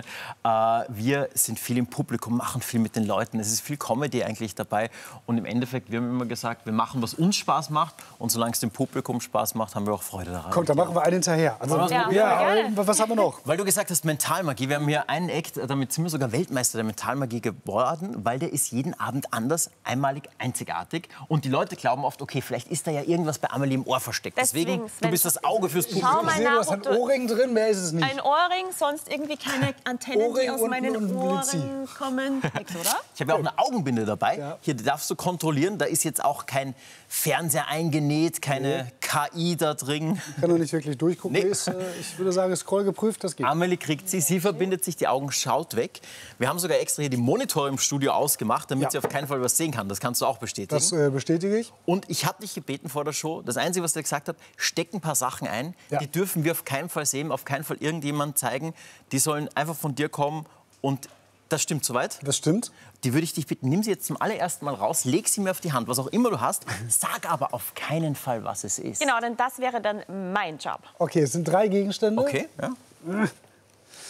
Wir sind viel im Publikum, machen viel mit den Leuten. Es ist viel Comedy eigentlich dabei. Und im Endeffekt, wir haben immer gesagt, wir machen, was uns Spaß macht. Und solange es dem Publikum Spaß macht, haben wir auch Freude daran. Kommt, dann machen wir einen hinterher. Also, was haben wir noch? Weil du gesagt hast, Mentalmagie. Wir haben hier einen Act, damit sind wir sogar Weltmeister der Mentalmagie geworden, weil der ist jeden Abend anders, einmalig, einzigartig. Und die Leute glauben oft, okay, vielleicht ist da ja irgendwas bei Amelie im Ohr versteckt. Deswegen, du bist das Auge fürs Publikum. Schau mal nach, du hast ein Ohrring drin, mehr ist es nicht. Ein Ohrring, sonst irgendwie keine Antennen, die aus meinen Ohren kommen. Nix, oder? Ich habe ja auch eine Augenbinde dabei. Ja. Hier darfst du kontrollieren, da ist jetzt auch kein Fernseher eingenäht, keine KI da drin. Ich kann noch nicht wirklich durchgucken. Nee. Ich würde sagen, Scroll geprüft, das geht. Amelie kriegt sie verbindet sich, die Augen schaut weg. Wir haben sogar extra hier die Monitore im Studio ausgemacht, damit sie auf keinen Fall was sehen kann. Das kannst du auch bestätigen. Das bestätige ich. Und ich habe dich gebeten vor der Show, das Einzige, was er gesagt hat, steck ein paar Sachen ein. Ja. Die dürfen wir auf keinen Fall sehen, auf keinen Fall irgendjemand zeigen. Die sollen einfach von dir kommen und das stimmt soweit? Das stimmt. Die würde ich dich bitten, nimm sie jetzt zum allerersten Mal raus, leg sie mir auf die Hand, was auch immer du hast. Sag aber auf keinen Fall, was es ist. Genau, denn das wäre dann mein Job. Okay, es sind 3 Gegenstände. Okay, ja.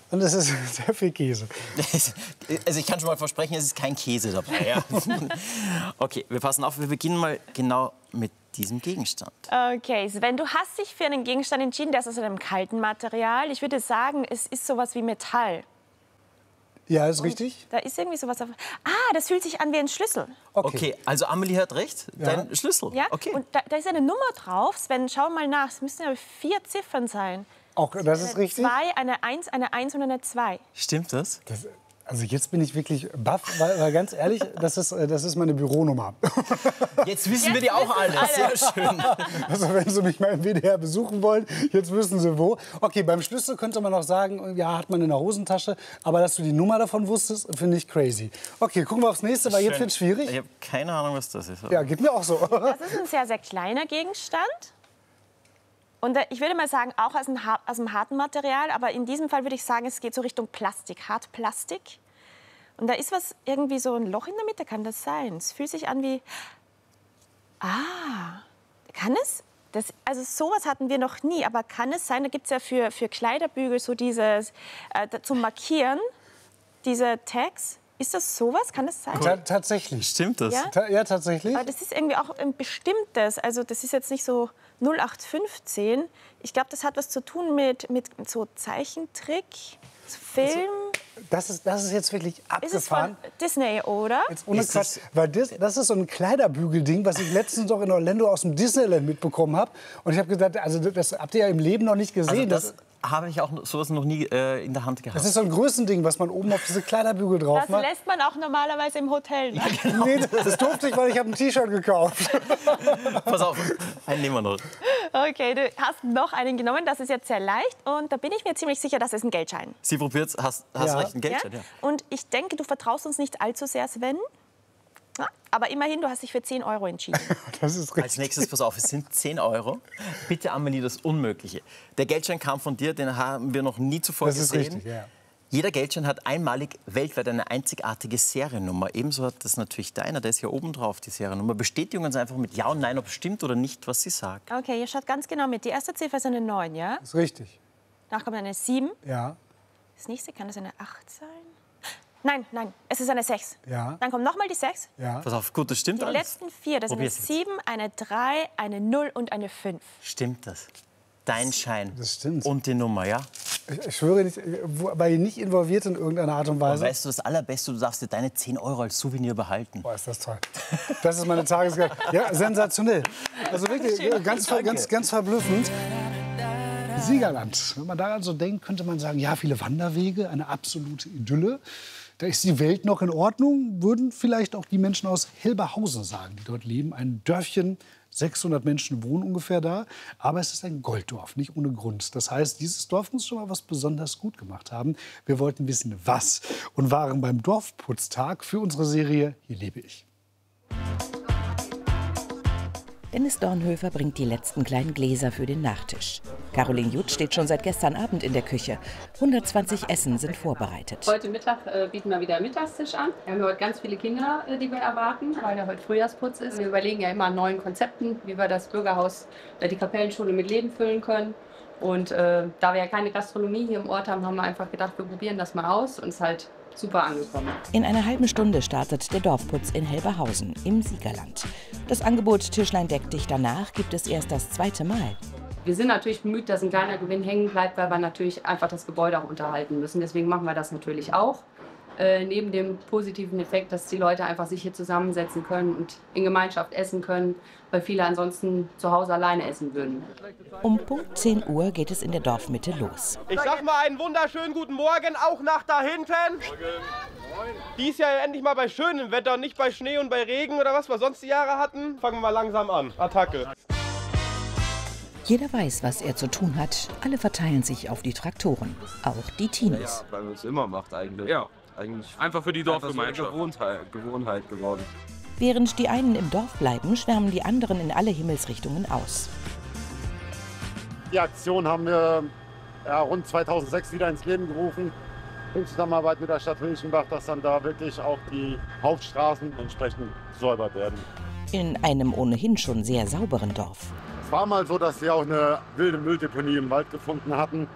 Und es ist sehr viel Käse. Also ich kann schon mal versprechen, es ist kein Käse dabei. Ja. Okay, wir passen auf, wir beginnen mal genau mit diesem Gegenstand. Okay, Sven, du hast dich für einen Gegenstand entschieden, der ist aus einem kalten Material. Ich würde sagen, es ist sowas wie Metall. Ja, ist richtig. Da ist irgendwie sowas auf... Ah, das fühlt sich an wie ein Schlüssel. Okay, also Amelie hat recht, dein Schlüssel. Ja, okay. Und da ist eine Nummer drauf. Sven, schau mal nach, es müssen ja 4 Ziffern sein. Auch das ist richtig. Eine 1 und eine 2. Stimmt das? Also jetzt bin ich wirklich baff, weil ganz ehrlich, das ist meine Büronummer. Jetzt wissen wir die auch alle. Sehr schön. Also wenn Sie mich mal im WDR besuchen wollen, jetzt wissen Sie wo. Okay, beim Schlüssel könnte man noch sagen, ja, hat man in der Hosentasche. Aber dass du die Nummer davon wusstest, finde ich crazy. Okay, gucken wir aufs nächste, weil jetzt wird es schwierig. Ich habe keine Ahnung, was das ist. Ja, geht mir auch so. Das ist ein sehr, sehr kleiner Gegenstand. Und ich würde mal sagen, auch aus einem harten Material. Aber in diesem Fall würde ich sagen, es geht so Richtung Plastik, Hartplastik. Und da ist was, irgendwie so ein Loch in der Mitte, kann das sein? Es fühlt sich an wie... Ah, kann es? Also sowas hatten wir noch nie. Aber kann es sein, da gibt es ja für Kleiderbügel so dieses, zum Markieren, diese Tags. Ist das sowas? Kann das sein? Tatsächlich. Stimmt das? Ja? Ja, tatsächlich. Aber das ist irgendwie auch ein bestimmtes. Also das ist jetzt nicht so 0815. Ich glaube, das hat was zu tun mit so Zeichentrick, Film. Das ist jetzt wirklich abgefahren. Ist es von Disney, oder? Jetzt ohne Quatsch, weil das ist so ein Kleiderbügelding, was ich letztens noch in Orlando aus dem Disneyland mitbekommen habe. Und ich habe gedacht, also das habt ihr ja im Leben noch nicht gesehen. Also das habe ich auch sowas noch nie in der Hand gehabt. Das ist so ein Größending, was man oben auf diese Kleiderbügel drauf Das macht. lässt man auch normalerweise im Hotel. Ne? Nee, das durfte ich, weil ich habe ein T-Shirt gekauft. Pass auf, einen nehmen wir noch. Okay, du hast noch einen genommen. Das ist jetzt sehr leicht. Und da bin ich mir ziemlich sicher, das ist ein Geldschein. Sie probiert es, hast recht, ein Geldschein. Ja? Und ich denke, du vertraust uns nicht allzu sehr, Sven. Ja, aber immerhin, du hast dich für 10 € entschieden. Das ist richtig. Als nächstes, pass auf, es sind 10 €. Bitte, Amelie, das Unmögliche. Der Geldschein kam von dir, den haben wir noch nie zuvor gesehen. Das ist richtig, ja. Jeder Geldschein hat einmalig weltweit eine einzigartige Seriennummer. Ebenso hat das natürlich deiner, der ist hier oben drauf, die Seriennummer. Bestätigen uns einfach mit Ja und Nein, ob es stimmt oder nicht, was sie sagt. Okay, ihr schaut ganz genau mit. Die erste Ziffer ist eine 9, ja? Das ist richtig. Danach kommt eine 7. Ja. Das nächste, kann das eine 8 sein? Nein, es ist eine 6. Ja. Dann kommt nochmal die 6. Ja. Pass auf, gut, das stimmt Die alles. letzten 4, das sind eine 7, eine 3, eine 0 und eine 5. Stimmt das? Dein Schein. Das stimmt. Und die Nummer, ja? Ich schwöre nicht, war ich nicht involviert in irgendeiner Art und Weise. Aber weißt du, das Allerbeste, du darfst dir deine 10 € als Souvenir behalten. Boah, ist das toll. Das ist meine Tagesgeld. Ja, sensationell. Also wirklich ganz verblüffend. Siegerland. Wenn man daran so denkt, könnte man sagen, ja, viele Wanderwege, eine absolute Idylle. Da ist die Welt noch in Ordnung, würden vielleicht auch die Menschen aus Hilberhausen sagen, die dort leben. Ein Dörfchen, 600 Menschen wohnen ungefähr da. Aber es ist ein Golddorf, nicht ohne Grund. Das heißt, dieses Dorf muss schon mal was besonders gut gemacht haben. Wir wollten wissen, was. Und waren beim Dorfputztag für unsere Serie Hier lebe ich. Dennis Dornhöfer bringt die letzten kleinen Gläser für den Nachtisch. Caroline Jutt steht schon seit gestern Abend in der Küche. 120 Essen sind vorbereitet. Heute Mittag bieten wir wieder einen Mittagstisch an. Wir haben heute ganz viele Kinder, die wir erwarten, weil ja heute Frühjahrsputz ist. Wir überlegen ja immer an neuen Konzepten, wie wir das Bürgerhaus, die Kapellenschule mit Leben füllen können. Und da wir ja keine Gastronomie hier im Ort haben, haben wir einfach gedacht, wir probieren das mal aus und es ist halt super angekommen. In einer halben Stunde startet der Dorfputz in Helberhausen im Siegerland. Das Angebot Tischlein deck dich danach gibt es erst das zweite Mal. Wir sind natürlich bemüht, dass ein kleiner Gewinn hängen bleibt, weil wir natürlich einfach das Gebäude auch unterhalten müssen. Deswegen machen wir das natürlich auch. Neben dem positiven Effekt, dass die Leute einfach sich hier zusammensetzen können und in Gemeinschaft essen können, weil viele ansonsten zu Hause alleine essen würden. Um Punkt 10 Uhr geht es in der Dorfmitte los. Ich sag mal einen wunderschönen guten Morgen, auch nach da hinten. Dies Jahr endlich mal bei schönem Wetter, nicht bei Schnee und bei Regen oder was wir sonst die Jahre hatten. Fangen wir mal langsam an. Attacke. Jeder weiß, was er zu tun hat. Alle verteilen sich auf die Traktoren, auch die Teenies. Ja, weil man es immer macht eigentlich. Ja, eigentlich einfach für die Dorfgemeinschaft. So Gewohnheit geworden. Während die einen im Dorf bleiben, schwärmen die anderen in alle Himmelsrichtungen aus. Die Aktion haben wir rund 2006 wieder ins Leben gerufen. In Zusammenarbeit mit der Stadt Wilchenbach, dass dann da wirklich auch die Hauptstraßen entsprechend gesäubert werden. In einem ohnehin schon sehr sauberen Dorf. Es war mal so, dass wir auch eine wilde Mülldeponie im Wald gefunden hatten.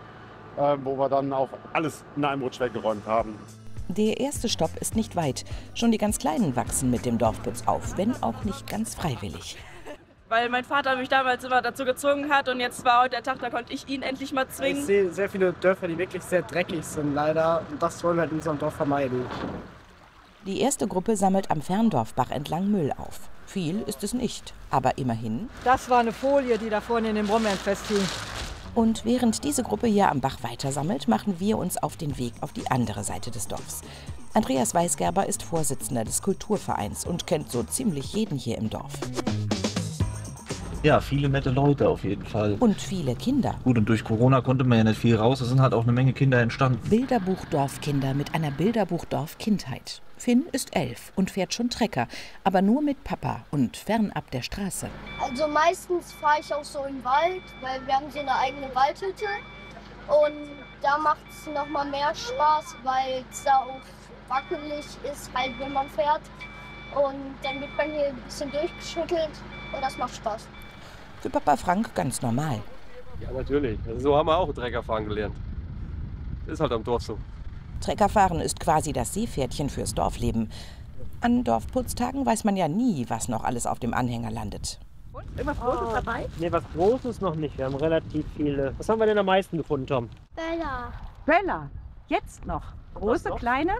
wo wir dann auch alles in einem Rutsch weggeräumt haben. Der erste Stopp ist nicht weit. Schon die ganz Kleinen wachsen mit dem Dorfputz auf, wenn auch nicht ganz freiwillig. Weil mein Vater mich damals immer dazu gezwungen hat und jetzt war heute der Tag, da konnte ich ihn endlich mal zwingen. Ich sehe sehr viele Dörfer, die wirklich sehr dreckig sind, leider. Und das wollen wir in unserem Dorf vermeiden. Die erste Gruppe sammelt am Ferndorfbach entlang Müll auf. Viel ist es nicht, aber immerhin. Das war eine Folie, die da vorne in den Brombeeren festhing. Und während diese Gruppe hier am Bach weitersammelt, machen wir uns auf den Weg auf die andere Seite des Dorfs. Andreas Weisgerber ist Vorsitzender des Kulturvereins und kennt so ziemlich jeden hier im Dorf. Ja, viele nette Leute auf jeden Fall. Und viele Kinder. Gut, und durch Corona konnte man ja nicht viel raus. Es sind halt auch eine Menge Kinder entstanden. Bilderbuch Dorfkinder mit einer Bilderbuch Dorf-Kindheit. Finn ist 11 und fährt schon Trecker, aber nur mit Papa und fernab der Straße. Also meistens fahre ich auch so im Wald, weil wir haben hier eine eigene Waldhütte. Und da macht es noch mal mehr Spaß, weil es da auch wackelig ist, halt wenn man fährt. Und dann wird man hier ein bisschen durchgeschüttelt und das macht Spaß. Für Papa Frank ganz normal. Ja, natürlich. Also so haben wir auch Treckerfahren gelernt. Das ist halt am Dorf so. Treckerfahren ist quasi das Seepferdchen fürs Dorfleben. An Dorfputztagen weiß man ja nie, was noch alles auf dem Anhänger landet. Und? Irgendwas Großes dabei? Nee, was Großes noch nicht. Wir haben relativ viele. Was haben wir denn am meisten gefunden, Tom? Böller. Böller? Jetzt noch? Große, kleine?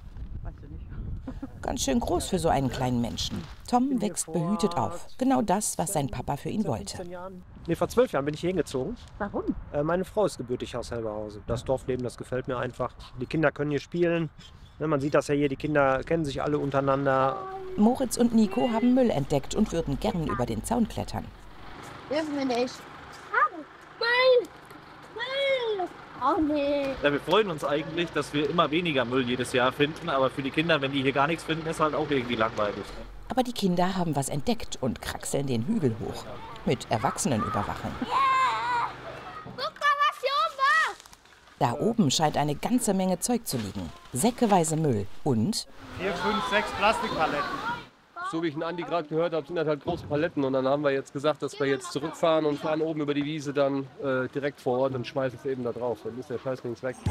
Ganz schön groß für so einen kleinen Menschen. Tom wächst behütet auf. Genau das, was sein Papa für ihn wollte. Nee, vor 12 Jahren bin ich hier hingezogen. Warum? Meine Frau ist gebürtig aus Helberhausen. Das Dorfleben, das gefällt mir einfach. Die Kinder können hier spielen. Man sieht das ja hier, die Kinder kennen sich alle untereinander. Moritz und Nico haben Müll entdeckt und würden gern über den Zaun klettern. Dürfen wir nicht. Müll! Müll! Oh nee. Ja, wir freuen uns eigentlich, dass wir immer weniger Müll jedes Jahr finden. Aber für die Kinder, wenn die hier gar nichts finden, ist halt auch irgendwie langweilig. Aber die Kinder haben was entdeckt und kraxeln den Hügel hoch. Mit Erwachsenenüberwachung. Yeah! Guck mal, was hier oben war! Da oben scheint eine ganze Menge Zeug zu liegen. Säckeweise Müll und 4, 5, 6 Plastikpaletten. So wie ich den Andi gerade gehört habe, sind das halt große Paletten. Und dann haben wir jetzt gesagt, dass wir jetzt zurückfahren und fahren oben über die Wiese dann direkt vor Ort und schmeißen es eben da drauf. Dann ist der Scheiß links weg.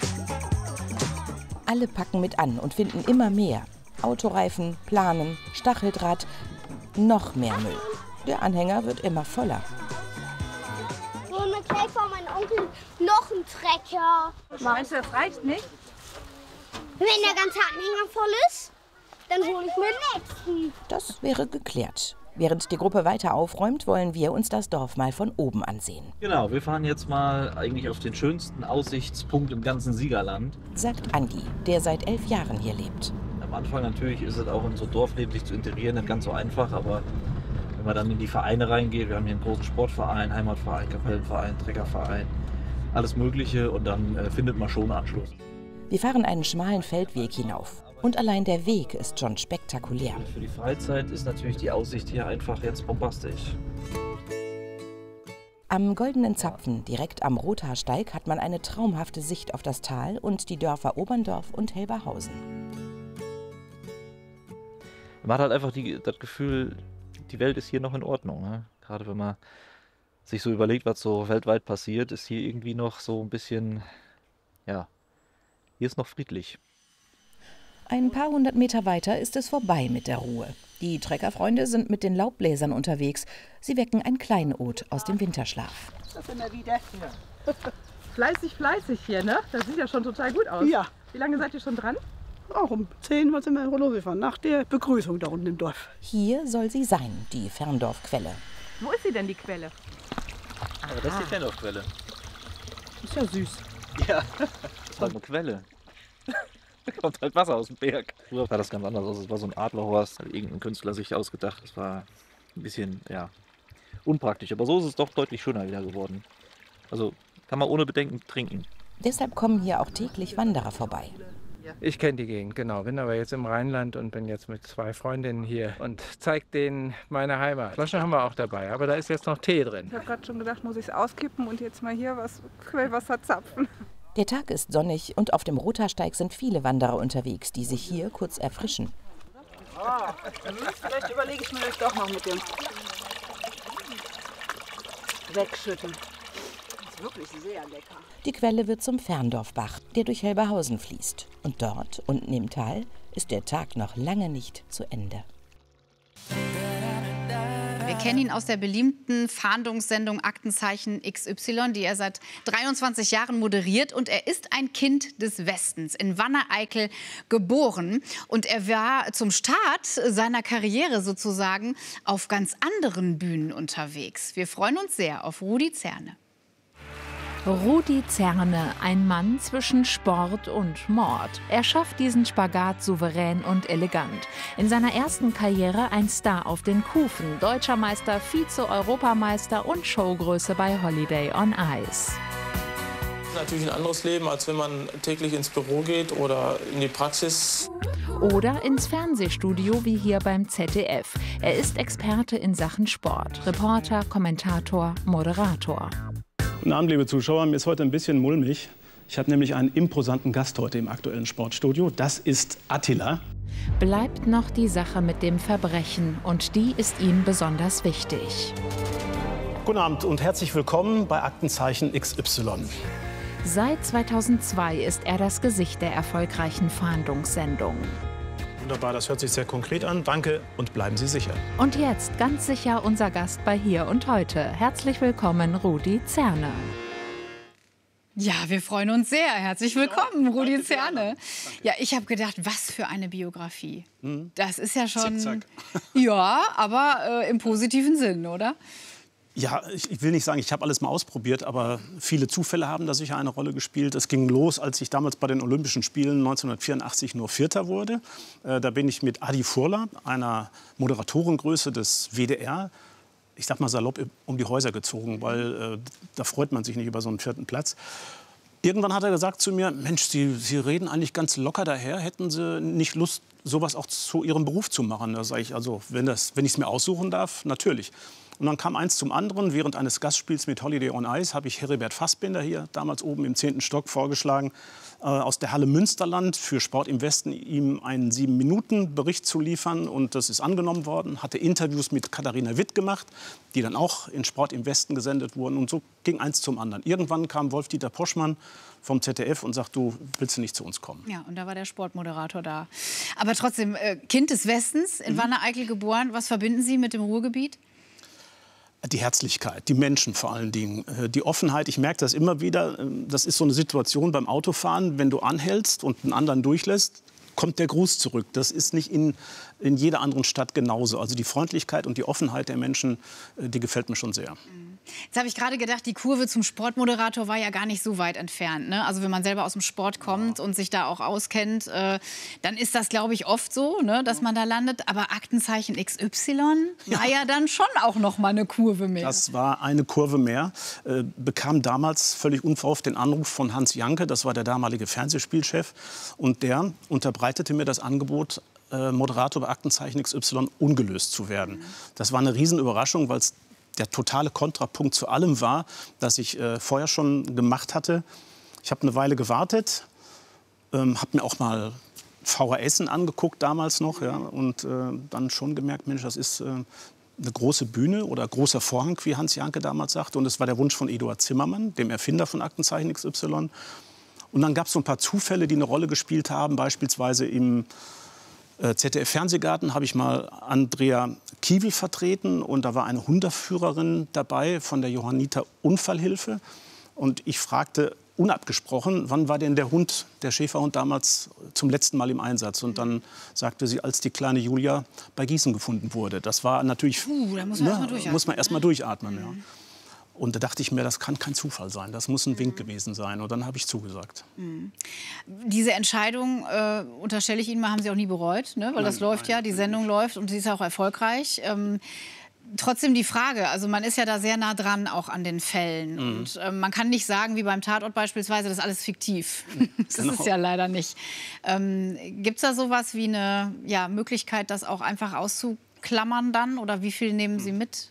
Alle packen mit an und finden immer mehr. Autoreifen, Planen, Stacheldraht, noch mehr Müll. Der Anhänger wird immer voller. So eine Kleid von meinem Onkel, noch ein Trecker. Meinst du, das reicht nicht? Wenn der ganze Anhänger voll ist, dann hole ich mir den nächsten. Das wäre geklärt. Während die Gruppe weiter aufräumt, wollen wir uns das Dorf mal von oben ansehen. Genau, wir fahren jetzt mal eigentlich auf den schönsten Aussichtspunkt im ganzen Siegerland. Sagt Andi, der seit 11 Jahren hier lebt. Am Anfang natürlich ist es auch in so Dorfleben sich zu integrieren nicht ganz so einfach, aber wenn man dann in die Vereine reingeht, wir haben hier einen großen Sportverein, Heimatverein, Kapellenverein, Treckerverein, alles Mögliche und dann findet man schon Anschluss. Wir fahren einen schmalen Feldweg hinauf. Und allein der Weg ist schon spektakulär. Für die Freizeit ist natürlich die Aussicht hier einfach jetzt bombastisch. Am Goldenen Zapfen, direkt am Rothaarsteig, hat man eine traumhafte Sicht auf das Tal und die Dörfer Oberndorf und Helberhausen. Man hat halt einfach das Gefühl, die Welt ist hier noch in Ordnung. Ne? Gerade wenn man sich so überlegt, was so weltweit passiert, ist hier irgendwie noch so ein bisschen, ja, hier ist noch friedlich. Ein paar hundert Meter weiter ist es vorbei mit der Ruhe. Die Treckerfreunde sind mit den Laubbläsern unterwegs. Sie wecken ein Kleinod aus dem Winterschlaf. Das sind wir wieder. Ja. Fleißig hier, ne? Das sieht ja schon total gut aus. Ja. Wie lange seid ihr schon dran? Auch um 10 sind wir losgefahren, nach der Begrüßung da unten im Dorf. Hier soll sie sein, die Ferndorfquelle. Wo ist sie denn, die Quelle? Aber das ist die Ferndorfquelle. Ist ja süß. Ja, das ist halt eine Quelle. Da kommt halt Wasser aus dem Berg. Früher sah das ganz anders aus. Es war so ein Adlerhorst, hat irgendein Künstler sich ausgedacht. Das war ein bisschen, ja, unpraktisch. Aber so ist es doch deutlich schöner wieder geworden. Also kann man ohne Bedenken trinken. Deshalb kommen hier auch täglich Wanderer vorbei. Ich kenne die Gegend, genau. Bin aber jetzt im Rheinland und bin jetzt mit 2 Freundinnen hier und zeige denen meine Heimat. Flasche haben wir auch dabei, aber da ist jetzt noch Tee drin. Ich habe gerade schon gedacht, muss ich es auskippen und jetzt mal hier was Quellwasser zapfen. Der Tag ist sonnig und auf dem Rothaarsteig sind viele Wanderer unterwegs, die sich hier kurz erfrischen. Vielleicht überlege ich mir das doch noch mit dem Wegschütten. wirklich sehr lecker. Die Quelle wird zum Ferndorfbach, der durch Helberhausen fließt. Und dort, unten im Tal, ist der Tag noch lange nicht zu Ende. Wir kennen ihn aus der beliebten Fahndungssendung Aktenzeichen XY, die er seit 23 Jahren moderiert. Und er ist ein Kind des Westens, in Wanne-Eickel geboren. Und er war zum Start seiner Karriere sozusagen auf ganz anderen Bühnen unterwegs. Wir freuen uns sehr auf Rudi Zerne. Rudi Zerne, ein Mann zwischen Sport und Mord. Er schafft diesen Spagat souverän und elegant. In seiner ersten Karriere ein Star auf den Kufen, Deutscher Meister, Vize-Europameister und Showgröße bei Holiday on Ice. Natürlich ein anderes Leben, als wenn man täglich ins Büro geht oder in die Praxis. Oder ins Fernsehstudio wie hier beim ZDF. Er ist Experte in Sachen Sport. Reporter, Kommentator, Moderator. Guten Abend, liebe Zuschauer. Mir ist heute ein bisschen mulmig. Ich habe nämlich einen imposanten Gast heute im aktuellen Sportstudio. Das ist Attila. Bleibt noch die Sache mit dem Verbrechen. Und die ist ihm besonders wichtig. Guten Abend und herzlich willkommen bei Aktenzeichen XY. Seit 2002 ist er das Gesicht der erfolgreichen Fahndungssendung. Wunderbar, das hört sich sehr konkret an. Danke und bleiben Sie sicher. Und jetzt ganz sicher unser Gast bei Hier und Heute. Herzlich willkommen, Rudi Zerne. Ja, wir freuen uns sehr. Herzlich willkommen, Rudi Zerne. Ja, ich habe gedacht, was für eine Biografie. Das ist ja schon... Zickzack. Ja, aber im positiven Sinn, oder? Ja, ich will nicht sagen, ich habe alles mal ausprobiert, aber viele Zufälle haben da sicher eine Rolle gespielt. Es ging los, als ich damals bei den Olympischen Spielen 1984 nur Vierter wurde. Da bin ich mit Adi Furler, einer Moderatorengröße des WDR, ich sag mal salopp, um die Häuser gezogen, weil da freut man sich nicht über so einen 4. Platz. Irgendwann hat er gesagt zu mir, Mensch, Sie reden eigentlich ganz locker daher, hätten Sie nicht Lust, sowas auch zu Ihrem Beruf zu machen? Da sage ich, also wenn ich es mir aussuchen darf, natürlich. Und dann kam eins zum anderen. Während eines Gastspiels mit Holiday on Ice habe ich Heribert Fassbinder hier, damals oben im 10. Stock, vorgeschlagen, aus der Halle Münsterland für Sport im Westen ihm einen 7-Minuten-Bericht zu liefern. Und das ist angenommen worden. Hatte Interviews mit Katharina Witt gemacht, die dann auch in Sport im Westen gesendet wurden. Und so ging eins zum anderen. Irgendwann kam Wolf-Dieter Poschmann vom ZDF und sagt, du willst du nicht zu uns kommen? Ja, und da war der Sportmoderator da. Aber trotzdem, Kind des Westens, in Wanne-Eickel geboren. Was verbinden Sie mit dem Ruhrgebiet? Die Herzlichkeit, die Menschen vor allen Dingen, die Offenheit. Ich merke das immer wieder. Das ist so eine Situation beim Autofahren, wenn du anhältst und einen anderen durchlässt, kommt der Gruß zurück. Das ist nicht in jeder anderen Stadt genauso. Also die Freundlichkeit und die Offenheit der Menschen, die gefällt mir schon sehr. Jetzt habe ich gerade gedacht, die Kurve zum Sportmoderator war ja gar nicht so weit entfernt. Ne? Also wenn man selber aus dem Sport kommt und sich da auch auskennt, dann ist das, glaube ich, oft so, ne, dass man da landet. Aber Aktenzeichen XY war ja dann schon auch noch mal eine Kurve mehr. Das war eine Kurve mehr. Bekam damals völlig unverhofft den Anruf von Hans Janke, das war der damalige Fernsehspielchef. Und der unterbreitete mir das Angebot, Moderator bei Aktenzeichen XY ungelöst zu werden. Das war eine Riesenüberraschung, weil es der totale Kontrapunkt zu allem war, das ich vorher schon gemacht hatte. Ich habe eine Weile gewartet, habe mir auch mal VHSen angeguckt damals noch, ja, und dann schon gemerkt, Mensch, das ist eine große Bühne oder großer Vorhang, wie Hans Janke damals sagte. Und es war der Wunsch von Eduard Zimmermann, dem Erfinder von Aktenzeichen XY. Und dann gab es so ein paar Zufälle, die eine Rolle gespielt haben, beispielsweise im ZDF-Fernsehgarten habe ich mal Andrea Kiewel vertreten und da war eine Hundeführerin dabei von der Johanniter Unfallhilfe. Und ich fragte unabgesprochen, wann war denn der Hund, der Schäferhund damals zum letzten Mal im Einsatz? Und dann sagte sie, als die kleine Julia bei Gießen gefunden wurde. Das war natürlich, da muss man erst mal durchatmen. Ja. Und da dachte ich mir, das kann kein Zufall sein, das muss ein Wink gewesen sein. Und dann habe ich zugesagt. Diese Entscheidung, unterstelle ich Ihnen mal, haben Sie auch nie bereut, ne? Weil das läuft ja, die Sendung läuft und sie ist auch erfolgreich. Trotzdem die Frage, also man ist ja da sehr nah dran auch an den Fällen. Und man kann nicht sagen, wie beim Tatort beispielsweise, das ist alles fiktiv. Das ist es ja leider nicht. Gibt es da sowas wie eine Möglichkeit, das auch einfach auszuklammern dann? Oder wie viel nehmen Sie mit?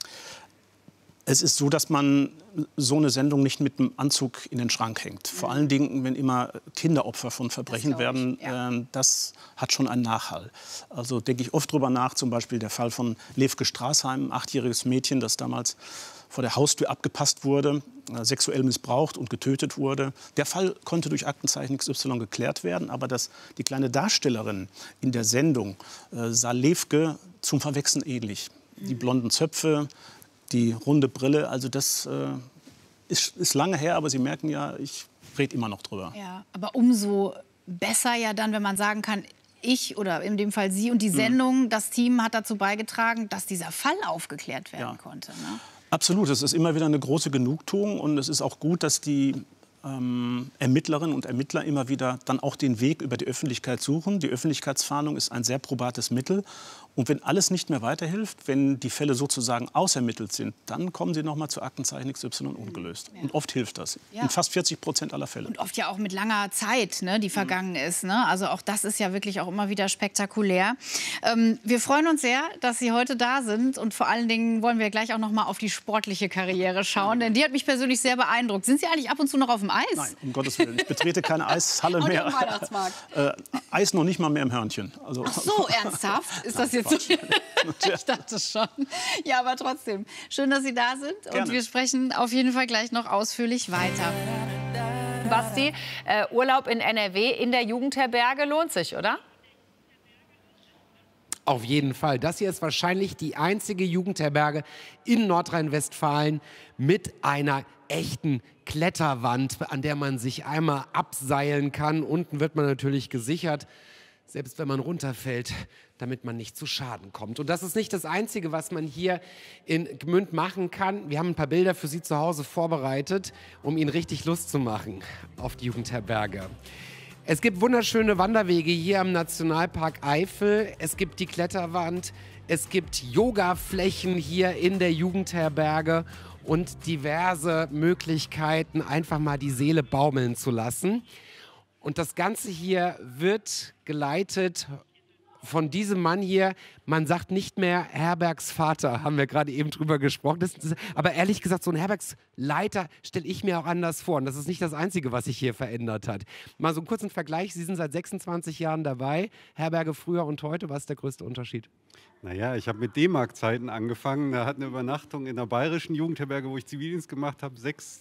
Es ist so, dass man so eine Sendung nicht mit einem Anzug in den Schrank hängt. Vor allen Dingen, wenn immer Kinderopfer von Verbrechen werden, das hat schon einen Nachhall. Also denke ich oft drüber nach, zum Beispiel der Fall von Levke Straßheim, ein 8-jähriges Mädchen, das damals vor der Haustür abgepasst wurde, sexuell missbraucht und getötet wurde. Der Fall konnte durch Aktenzeichen XY geklärt werden, aber die kleine Darstellerin in der Sendung sah Levke zum Verwechseln ähnlich. Die blonden Zöpfe, die runde Brille, also das ist lange her, aber Sie merken ja, ich rede immer noch drüber. Ja, aber umso besser ja dann, wenn man sagen kann, ich oder in dem Fall Sie und die Sendung, das Team hat dazu beigetragen, dass dieser Fall aufgeklärt werden konnte. Ne? Absolut, es ist immer wieder eine große Genugtuung und es ist auch gut, dass die Ermittlerinnen und Ermittler immer wieder dann auch den Weg über die Öffentlichkeit suchen. Die Öffentlichkeitsfahndung ist ein sehr probates Mittel. Und wenn alles nicht mehr weiterhilft, wenn die Fälle sozusagen ausermittelt sind, dann kommen sie noch mal zu Aktenzeichen XY ungelöst. Ja. Und oft hilft das. Ja. In fast 40% aller Fälle. Und oft ja auch mit langer Zeit, ne, die vergangen ist. Ne? Also auch das ist ja wirklich auch immer wieder spektakulär. Wir freuen uns sehr, dass Sie heute da sind. Und vor allen Dingen wollen wir gleich auch noch mal auf die sportliche Karriere schauen. Denn die hat mich persönlich sehr beeindruckt. Sind Sie eigentlich ab und zu noch auf dem Eis? Nein, um Gottes Willen. Ich betrete keine Eishalle mehr. Im Weihnachtsmarkt. Eis noch nicht mal mehr im Hörnchen. Also, ach so, ernsthaft? Ist das jetzt so? Ich dachte schon. Ja, aber trotzdem. Schön, dass Sie da sind. Gerne. Und wir sprechen auf jeden Fall gleich noch ausführlich weiter. Basti, Urlaub in NRW in der Jugendherberge lohnt sich, oder? Auf jeden Fall. Das hier ist wahrscheinlich die einzige Jugendherberge in Nordrhein-Westfalen mit einer echten Kletterwand, an der man sich einmal abseilen kann. Unten wird man natürlich gesichert, selbst wenn man runterfällt, damit man nicht zu Schaden kommt. Und das ist nicht das Einzige, was man hier in Gmünd machen kann. Wir haben ein paar Bilder für Sie zu Hause vorbereitet, um Ihnen richtig Lust zu machen auf die Jugendherberge. Es gibt wunderschöne Wanderwege hier am Nationalpark Eifel. Es gibt die Kletterwand, es gibt Yogaflächen hier in der Jugendherberge und diverse Möglichkeiten, einfach mal die Seele baumeln zu lassen. Und das Ganze hier wird geleitet von diesem Mann hier. Man sagt nicht mehr Herbergsvater, haben wir gerade eben drüber gesprochen. Aber ehrlich gesagt, so ein Herbergsleiter stelle ich mir auch anders vor. Und das ist nicht das Einzige, was sich hier verändert hat. Mal so einen kurzen Vergleich. Sie sind seit 26 Jahren dabei. Herberge früher und heute. Was ist der größte Unterschied? Naja, ich habe mit D-Mark-Zeiten angefangen. Da hat eine Übernachtung in der bayerischen Jugendherberge, wo ich Zivildienst gemacht habe,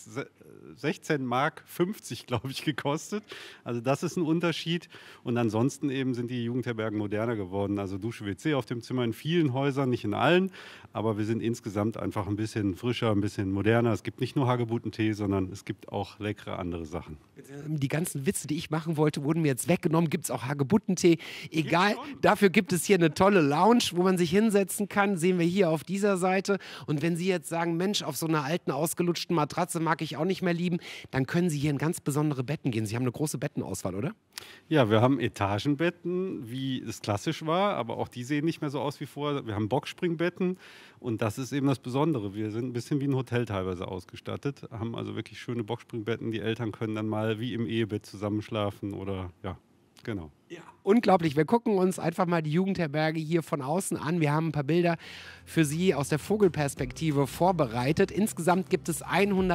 16,50 Mark, glaube ich, gekostet. Also das ist ein Unterschied. Und ansonsten eben sind die Jugendherbergen moderner geworden. Also Dusche, WC auf dem Zimmer in vielen Häusern, nicht in allen. Aber wir sind insgesamt einfach ein bisschen frischer, ein bisschen moderner. Es gibt nicht nur Hagebuttentee, sondern es gibt auch leckere andere Sachen. Die ganzen Witze, die ich machen wollte, wurden mir jetzt weggenommen. Gibt es auch Hagebuttentee? Egal, dafür gibt es hier eine tolle Lounge, wo man sich hinsetzen kann. Sehen wir hier auf dieser Seite. Und wenn Sie jetzt sagen, Mensch, auf so einer alten, ausgelutschten Matratze mag ich auch nicht mehr lieben, dann können Sie hier in ganz besondere Betten gehen. Sie haben eine große Bettenauswahl, oder? Ja, wir haben Etagenbetten, wie es klassisch war, aber auch die sehen nicht mehr so aus wie vorher. Wir haben Boxspringbetten und das ist eben das Besondere. Wir sind ein bisschen wie ein Hotel teilweise ausgestattet, haben also wirklich schöne Boxspringbetten. Die Eltern können dann mal wie im Ehebett zusammenschlafen oder ja, genau. Ja, unglaublich. Wir gucken uns einfach mal die Jugendherberge hier von außen an. Wir haben ein paar Bilder für Sie aus der Vogelperspektive vorbereitet. Insgesamt gibt es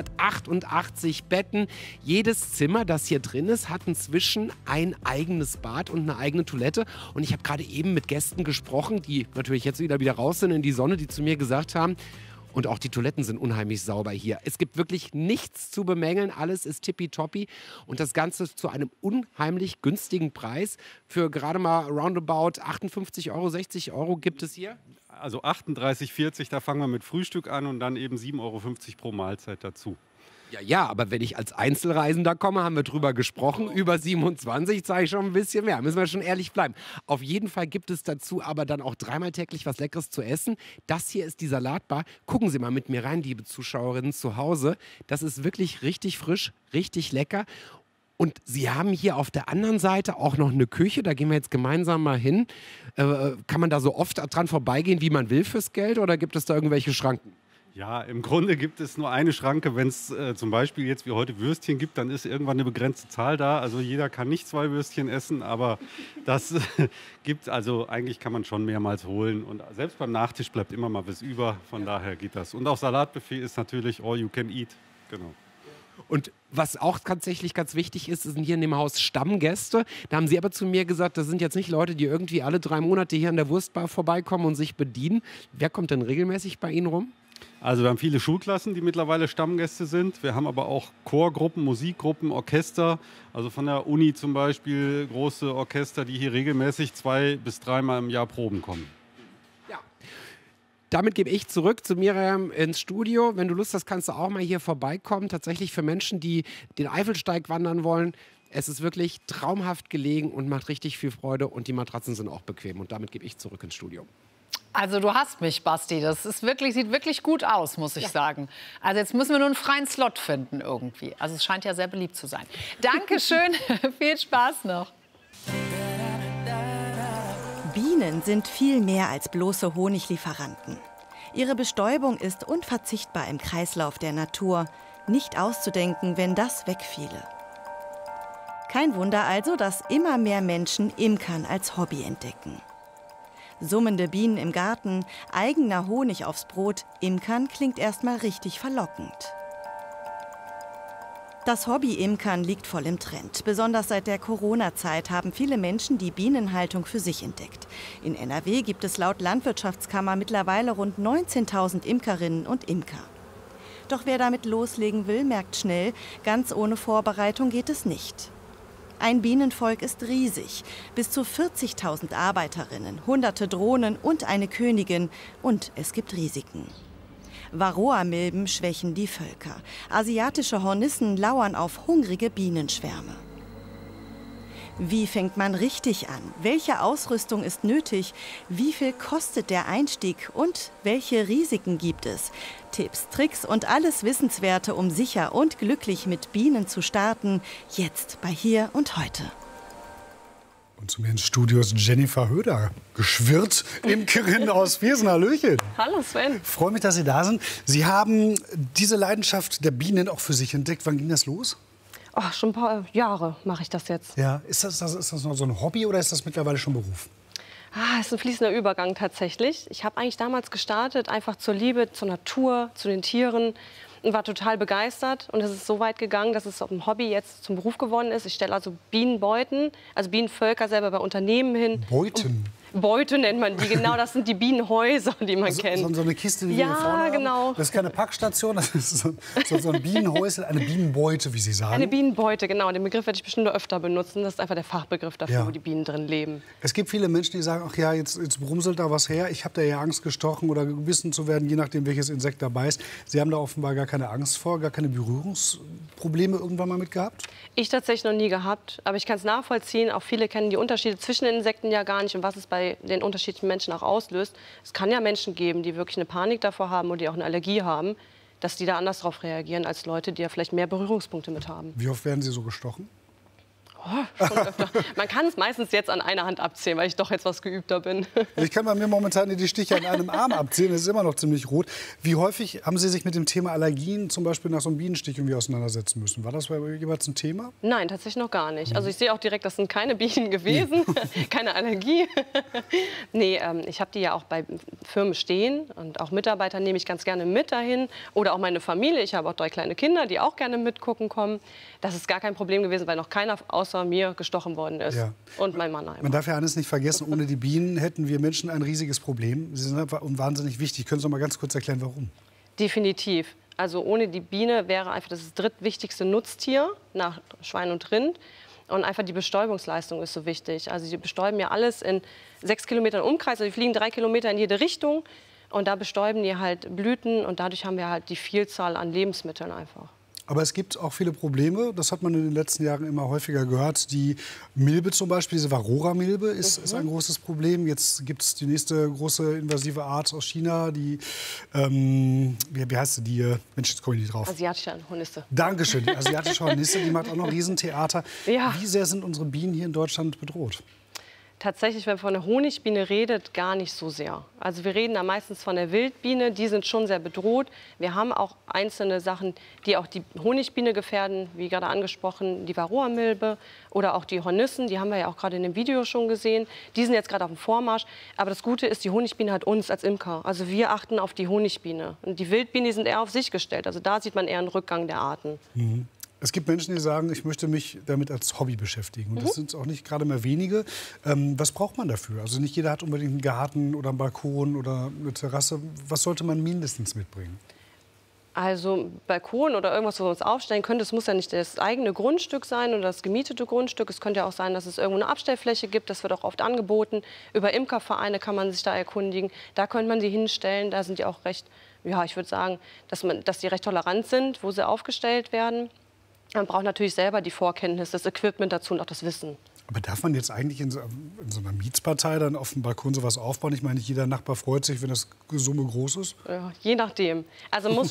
188 Betten. Jedes Zimmer, das hier drin ist, hat inzwischen ein eigenes Bad und eine eigene Toilette. Und ich habe gerade eben mit Gästen gesprochen, die natürlich jetzt wieder raus sind in die Sonne, die zu mir gesagt haben, und auch die Toiletten sind unheimlich sauber hier. Es gibt wirklich nichts zu bemängeln. Alles ist tippitoppi. Und das Ganze zu einem unheimlich günstigen Preis. Für gerade mal roundabout 58 Euro, 60 Euro gibt es hier. Also 38,40, da fangen wir mit Frühstück an und dann eben 7,50 Euro pro Mahlzeit dazu. Ja, aber wenn ich als Einzelreisender komme, haben wir drüber gesprochen, über 27 zahle ich schon ein bisschen mehr, müssen wir schon ehrlich bleiben. Auf jeden Fall gibt es dazu aber dann auch dreimal täglich was Leckeres zu essen. Das hier ist die Salatbar. Gucken Sie mal mit mir rein, liebe Zuschauerinnen zu Hause. Das ist wirklich richtig frisch, richtig lecker. Und Sie haben hier auf der anderen Seite auch noch eine Küche, da gehen wir jetzt gemeinsam mal hin. Kann man da so oft dran vorbeigehen, wie man will fürs Geld, oder gibt es da irgendwelche Schranken? Ja, im Grunde gibt es nur eine Schranke. Wenn es zum Beispiel jetzt wie heute Würstchen gibt, dann ist irgendwann eine begrenzte Zahl da. Also jeder kann nicht 2 Würstchen essen, aber das gibt, also eigentlich kann man schon mehrmals holen. Und selbst beim Nachtisch bleibt immer mal was über, von daher geht das. Und auch Salatbuffet ist natürlich all you can eat, genau. Und was auch tatsächlich ganz wichtig ist, sind hier in dem Haus Stammgäste. Da haben Sie aber zu mir gesagt, das sind jetzt nicht Leute, die irgendwie alle 3 Monate hier an der Wurstbar vorbeikommen und sich bedienen. Wer kommt denn regelmäßig bei Ihnen rum? Also wir haben viele Schulklassen, die mittlerweile Stammgäste sind. Wir haben aber auch Chorgruppen, Musikgruppen, Orchester. Also von der Uni zum Beispiel große Orchester, die hier regelmäßig 2- bis 3-mal im Jahr proben kommen. Ja. Damit gebe ich zurück zu Miriam ins Studio. Wenn du Lust hast, kannst du auch mal hier vorbeikommen. Tatsächlich für Menschen, die den Eifelsteig wandern wollen. Es ist wirklich traumhaft gelegen und macht richtig viel Freude. Und die Matratzen sind auch bequem. Und damit gebe ich zurück ins Studio. Also du hast mich, Basti. Das ist wirklich, sieht wirklich gut aus, muss ich sagen. Also jetzt müssen wir nur einen freien Slot finden irgendwie. Also es scheint ja sehr beliebt zu sein. Dankeschön, viel Spaß noch. Bienen sind viel mehr als bloße Honiglieferanten. Ihre Bestäubung ist unverzichtbar im Kreislauf der Natur. Nicht auszudenken, wenn das wegfiele. Kein Wunder also, dass immer mehr Menschen Imkern als Hobby entdecken. Summende Bienen im Garten, eigener Honig aufs Brot, Imkern klingt erstmal richtig verlockend. Das Hobby Imkern liegt voll im Trend. Besonders seit der Corona-Zeit haben viele Menschen die Bienenhaltung für sich entdeckt. In NRW gibt es laut Landwirtschaftskammer mittlerweile rund 19.000 Imkerinnen und Imker. Doch wer damit loslegen will, merkt schnell, ganz ohne Vorbereitung geht es nicht. Ein Bienenvolk ist riesig. Bis zu 40.000 Arbeiterinnen, hunderte Drohnen und eine Königin. Und es gibt Risiken. Varroamilben schwächen die Völker. Asiatische Hornissen lauern auf hungrige Bienenschwärme. Wie fängt man richtig an? Welche Ausrüstung ist nötig? Wie viel kostet der Einstieg? Und welche Risiken gibt es? Tipps, Tricks und alles Wissenswerte, um sicher und glücklich mit Bienen zu starten. Jetzt bei Hier und Heute. Und zu mir ins Studio ist Jennifer Höder geschwirrt, Imkerin aus Viersen. Hallöchen. Hallo Sven. Freue mich, dass Sie da sind. Sie haben diese Leidenschaft der Bienen auch für sich entdeckt. Wann ging das los? Oh, schon ein paar Jahre mache ich das jetzt. Ja, ist das noch so ein Hobby oder ist das mittlerweile schon Beruf? Es ist ein fließender Übergang tatsächlich. Ich habe eigentlich damals gestartet, einfach zur Liebe, zur Natur, zu den Tieren und war total begeistert. Und es ist so weit gegangen, dass es auf dem Hobby jetzt zum Beruf geworden ist. Ich stelle also Bienenbeuten, also Bienenvölker selber bei Unternehmen hin. Beuten? Beute nennt man die, genau, das sind die Bienenhäuser, die man kennt. So eine Kiste, die wir hier vorne haben. Genau. Das ist keine Packstation, das ist so ein Bienenhäusel, eine Bienenbeute, wie Sie sagen. Eine Bienenbeute, genau. Den Begriff werde ich bestimmt öfter benutzen. Das ist einfach der Fachbegriff dafür, wo die Bienen drin leben. Es gibt viele Menschen, die sagen, ach ja, jetzt brumselt da was her. Ich habe da ja Angst, gestochen oder gebissen zu werden, je nachdem, welches Insekt dabei ist. Sie haben da offenbar gar keine Angst vor, gar keine Berührungsprobleme irgendwann mal mit gehabt? Ich tatsächlich noch nie gehabt, aber ich kann es nachvollziehen. Auch viele kennen die Unterschiede zwischen den Insekten ja gar nicht und was es bei den unterschiedlichen Menschen auch auslöst. Es kann ja Menschen geben, die wirklich eine Panik davor haben oder die auch eine Allergie haben, dass die da anders darauf reagieren als Leute, die ja vielleicht mehr Berührungspunkte mit haben. Wie oft werden Sie so gestochen? Oh, schon öfter. Man kann es meistens jetzt an einer Hand abzählen, weil ich doch jetzt was geübter bin. Ich kann bei mir momentan die Stiche an einem Arm abzählen. Das ist immer noch ziemlich rot. Wie häufig haben Sie sich mit dem Thema Allergien, zum Beispiel nach so einem Bienenstich, irgendwie auseinandersetzen müssen? War das bei jeweils ein Thema? Nein, tatsächlich noch gar nicht. Also ich sehe auch direkt, das sind keine Bienen gewesen, keine Allergie. Nee, ich habe die ja auch bei Firmen stehen und auch Mitarbeiter nehme ich ganz gerne mit dahin. Oder auch meine Familie. Ich habe auch 3 kleine Kinder, die auch gerne mitgucken kommen. Das ist gar kein Problem gewesen, weil noch keiner außer mir gestochen worden ist. Ja. Und mein Mann einmal. Man darf ja eines nicht vergessen, ohne die Bienen hätten wir Menschen ein riesiges Problem. Sie sind einfach wahnsinnig wichtig. Können Sie noch mal ganz kurz erklären, warum? Definitiv. Also ohne die Biene wäre einfach das drittwichtigste Nutztier nach Schwein und Rind. Und einfach die Bestäubungsleistung ist so wichtig. Also sie bestäuben ja alles in 6 Kilometern Umkreis. Also die fliegen 3 Kilometer in jede Richtung. Und da bestäuben die halt Blüten. Und dadurch haben wir halt die Vielzahl an Lebensmitteln einfach. Aber es gibt auch viele Probleme, das hat man in den letzten Jahren immer häufiger gehört. Die Milbe zum Beispiel, diese Varroa-Milbe ist ein großes Problem. Jetzt gibt es die nächste große invasive Art aus China, die, wie heißt sie, die, Mensch, jetzt komme ich nicht drauf. Asiatische Hornisse. Dankeschön, die asiatische Hornisse, die macht auch noch Riesentheater. Ja. Wie sehr sind unsere Bienen hier in Deutschland bedroht? Tatsächlich, wenn man von der Honigbiene redet, gar nicht so sehr. Also wir reden da meistens von der Wildbiene, die sind schon sehr bedroht. Wir haben auch einzelne Sachen, die auch die Honigbiene gefährden, wie gerade angesprochen, die Varroamilbe oder auch die Hornissen, die haben wir ja auch gerade in dem Video schon gesehen. Die sind jetzt gerade auf dem Vormarsch. Aber das Gute ist, die Honigbiene hat uns als Imker. Also wir achten auf die Honigbiene. Und die Wildbienen, die sind eher auf sich gestellt. Also da sieht man eher einen Rückgang der Arten. Mhm. Es gibt Menschen, die sagen, ich möchte mich damit als Hobby beschäftigen. Und das sind auch nicht gerade mehr wenige. Was braucht man dafür? Also nicht jeder hat unbedingt einen Garten oder einen Balkon oder eine Terrasse. Was sollte man mindestens mitbringen? Also Balkon oder irgendwas, wo wir uns aufstellen können, das muss ja nicht das eigene Grundstück sein oder das gemietete Grundstück. Es könnte ja auch sein, dass es irgendwo eine Abstellfläche gibt. Das wird auch oft angeboten. Über Imkervereine kann man sich da erkundigen. Da könnte man sie hinstellen. Da sind die auch recht, ja, ich würde sagen, dass die recht tolerant sind, wo sie aufgestellt werden. Man braucht natürlich selber die Vorkenntnis, das Equipment dazu und auch das Wissen. Aber darf man jetzt eigentlich in so einer Mietspartei dann auf dem Balkon sowas aufbauen? Ich meine, nicht jeder Nachbar freut sich, wenn das Summe groß ist. Ja, je nachdem. Also man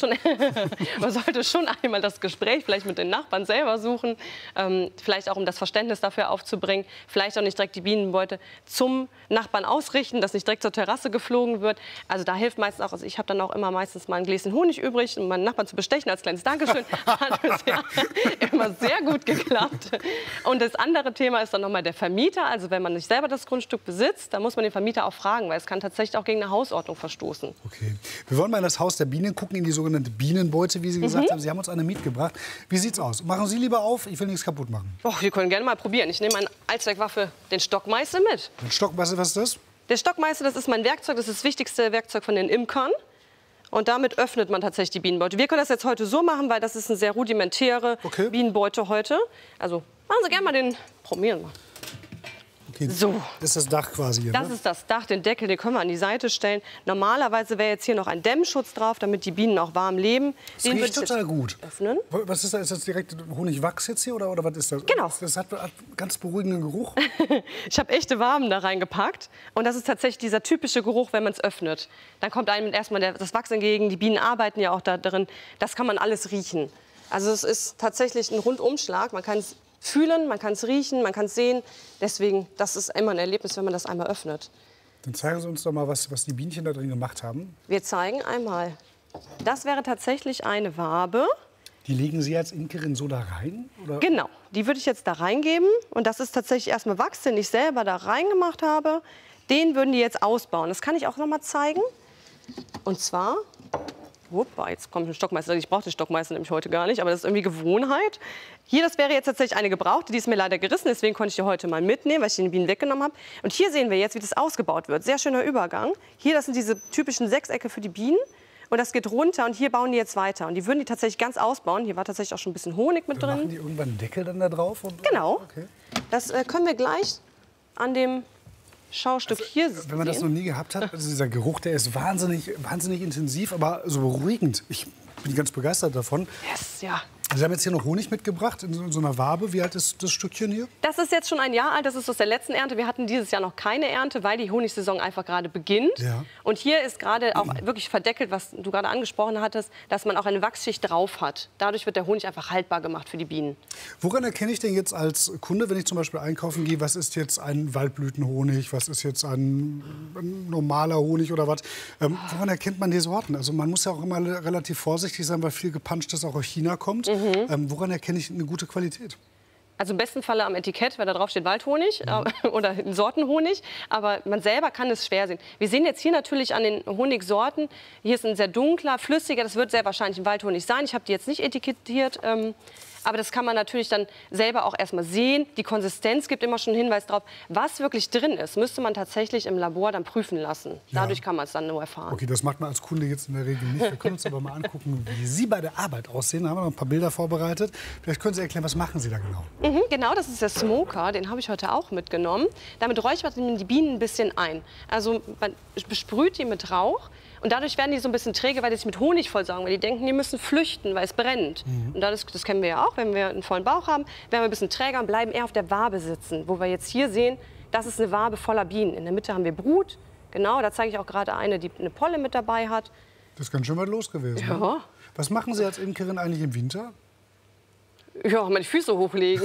sollte schon einmal das Gespräch vielleicht mit den Nachbarn selber suchen. Vielleicht auch, um das Verständnis dafür aufzubringen. Vielleicht auch nicht direkt die Bienenbeute zum Nachbarn ausrichten, dass nicht direkt zur Terrasse geflogen wird. Also da hilft meistens auch, also ich habe dann auch immer meistens mal ein Gläschen Honig übrig, um meinen Nachbarn zu bestechen als kleines Dankeschön. Hat bisher immer sehr gut geklappt. Und das andere Thema ist dann noch mal der Vermieter. Also wenn man nicht selber das Grundstück besitzt, dann muss man den Vermieter auch fragen, weil es kann tatsächlich auch gegen eine Hausordnung verstoßen. Okay. Wir wollen mal in das Haus der Bienen gucken, in die sogenannte Bienenbeute, wie Sie gesagt haben. Sie haben uns eine mitgebracht. Wie sieht's aus? Machen Sie lieber auf, ich will nichts kaputt machen. Oh, wir können gerne mal probieren. Ich nehme meine Allzweckwaffe, den Stockmeißel, mit. Den Stockmeißel, was ist das? Der Stockmeißel, das ist mein Werkzeug, das ist das wichtigste Werkzeug von den Imkern. Und damit öffnet man tatsächlich die Bienenbeute. Wir können das jetzt heute so machen, weil das ist eine sehr rudimentäre Bienenbeute heute. Also machen Sie gerne mal den, probieren mal. Okay. So. Das ist das Dach quasi hier, Das ist das Dach, den Deckel, den können wir an die Seite stellen. Normalerweise wäre jetzt hier noch ein Dämmschutz drauf, damit die Bienen auch warm leben. Das riecht total gut. Öffnen. Was ist das? Ist das direkt Honigwachs jetzt hier oder was ist das? Genau. Das hat einen ganz beruhigenden Geruch. Ich habe echte Waben da reingepackt. Und das ist tatsächlich dieser typische Geruch, wenn man es öffnet. Dann kommt einem erstmal das Wachs entgegen. Die Bienen arbeiten ja auch da drin. Das kann man alles riechen. Also es ist tatsächlich ein Rundumschlag. Man kann es fühlen, man kann es riechen, man kann es sehen. Deswegen, das ist immer ein Erlebnis, wenn man das einmal öffnet. Dann zeigen Sie uns doch mal, was die Bienchen da drin gemacht haben. Wir zeigen einmal. Das wäre tatsächlich eine Wabe. Die legen Sie als Imkerin so da rein? Oder? Genau, die würde ich jetzt da reingeben. Und das ist tatsächlich erstmal Wachs, den ich selber da reingemacht habe. Den würden die jetzt ausbauen. Das kann ich auch noch mal zeigen. Und zwar... Wuppa, jetzt kommt ein Stockmeißel. Ich brauche den Stockmeißel nämlich heute gar nicht, aber das ist irgendwie Gewohnheit. Hier, das wäre jetzt tatsächlich eine gebrauchte, die ist mir leider gerissen, deswegen konnte ich die heute mal mitnehmen, weil ich die Bienen weggenommen habe. Und hier sehen wir jetzt, wie das ausgebaut wird. Sehr schöner Übergang. Hier, das sind diese typischen Sechsecke für die Bienen. Und das geht runter und hier bauen die jetzt weiter. Und die würden die tatsächlich ganz ausbauen. Hier war tatsächlich auch schon ein bisschen Honig mit drin. Machen die irgendwann einen Deckel dann da drauf? Genau. Okay. Das können wir gleich an dem Schaustück hier Wenn man das noch nie gehabt hat, also dieser Geruch, der ist wahnsinnig intensiv, aber so beruhigend. Ich bin ganz begeistert davon. Yes, ja. Sie haben jetzt hier noch Honig mitgebracht in so einer Wabe. Wie alt ist das Stückchen hier? Das ist jetzt schon ein Jahr alt. Das ist aus der letzten Ernte. Wir hatten dieses Jahr noch keine Ernte, weil die Honigsaison einfach gerade beginnt. Ja. Und hier ist gerade auch wirklich verdeckelt, was du gerade angesprochen hattest, dass man auch eine Wachsschicht drauf hat. Dadurch wird der Honig einfach haltbar gemacht für die Bienen. Woran erkenne ich denn jetzt als Kunde, wenn ich zum Beispiel einkaufen gehe, was ist jetzt ein Waldblütenhonig, was ist jetzt ein normaler Honig oder was? Woran erkennt man die Sorten? Also man muss ja auch immer relativ vorsichtig sein, weil viel Gepanschtes auch aus China kommt. Woran erkenne ich eine gute Qualität? Also im besten Falle am Etikett, weil da drauf steht Waldhonig oder Sortenhonig. Aber man selber kann es schwer sehen. Wir sehen jetzt hier natürlich an den Honigsorten, hier ist ein sehr dunkler, flüssiger, das wird sehr wahrscheinlich ein Waldhonig sein. Ich habe die jetzt nicht etikettiert. Aber das kann man natürlich dann selber auch erstmal sehen. Die Konsistenz gibt immer schon einen Hinweis darauf, was wirklich drin ist. Müsste man tatsächlich im Labor dann prüfen lassen. Dadurch kann man es dann nur erfahren. Okay, das macht man als Kunde jetzt in der Regel nicht. Wir können uns aber mal angucken, wie Sie bei der Arbeit aussehen. Da haben wir noch ein paar Bilder vorbereitet. Vielleicht können Sie erklären, was machen Sie da genau? Genau, das ist der Smoker. Den habe ich heute auch mitgenommen. Damit räuchert man die Bienen ein bisschen ein. Also man besprüht die mit Rauch. Und dadurch werden die so ein bisschen träge, weil die sich mit Honig vollsaugen. Weil die denken, die müssen flüchten, weil es brennt. Und das kennen wir ja auch, wenn wir einen vollen Bauch haben, werden wir ein bisschen träger und bleiben eher auf der Wabe sitzen. Wo wir jetzt hier sehen, das ist eine Wabe voller Bienen. In der Mitte haben wir Brut. Genau, da zeige ich auch gerade eine, die eine Polle mit dabei hat. Das ist ganz schön weit los gewesen. Ja. Ne? Was machen Sie als Imkerin eigentlich im Winter? Ja, meine Füße hochlegen.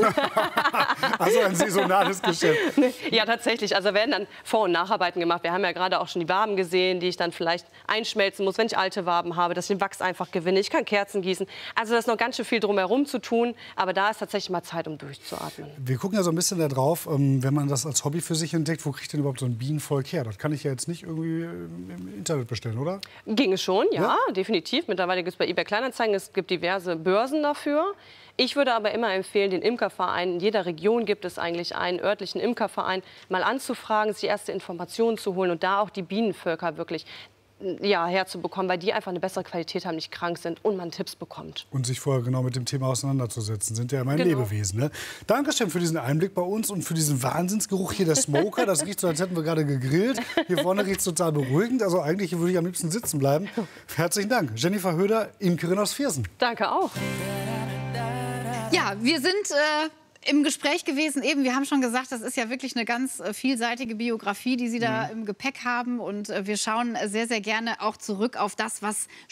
Also ein saisonales Geschäft. Ja, tatsächlich. Also werden dann Vor- und Nacharbeiten gemacht. Wir haben ja gerade auch schon die Waben gesehen, die ich dann vielleicht einschmelzen muss, wenn ich alte Waben habe, dass ich den Wachs einfach gewinne. Ich kann Kerzen gießen. Also da ist noch ganz schön viel drumherum zu tun. Aber da ist tatsächlich mal Zeit, um durchzuatmen. Wir gucken ja so ein bisschen da drauf, wenn man das als Hobby für sich entdeckt, wo kriegt denn überhaupt so ein Bienenvolk her? Das kann ich ja jetzt nicht irgendwie im Internet bestellen, oder? Ginge schon, ja, definitiv. Mittlerweile gibt es bei eBay Kleinanzeigen, es gibt diverse Börsen dafür. Ich würde aber immer empfehlen, den Imkerverein, in jeder Region gibt es eigentlich einen örtlichen Imkerverein, mal anzufragen, sich erste Informationen zu holen und da auch die Bienenvölker wirklich herzubekommen, weil die einfach eine bessere Qualität haben, nicht krank sind und man Tipps bekommt. Und sich vorher genau mit dem Thema auseinanderzusetzen. Sind ja immer ein Lebewesen. Ne? Dankeschön für diesen Einblick bei uns und für diesen Wahnsinnsgeruch hier, der Smoker. Das riecht so, als hätten wir gerade gegrillt. Hier vorne riecht es total beruhigend. Also eigentlich würde ich am liebsten sitzen bleiben. Herzlichen Dank. Jennifer Höder, Imkerin aus Viersen. Danke auch. Ja, wir sind im Gespräch gewesen eben. Wir haben schon gesagt, das ist ja wirklich eine ganz vielseitige Biografie, die Sie da im Gepäck haben. Und wir schauen sehr, sehr gerne auch zurück auf das, was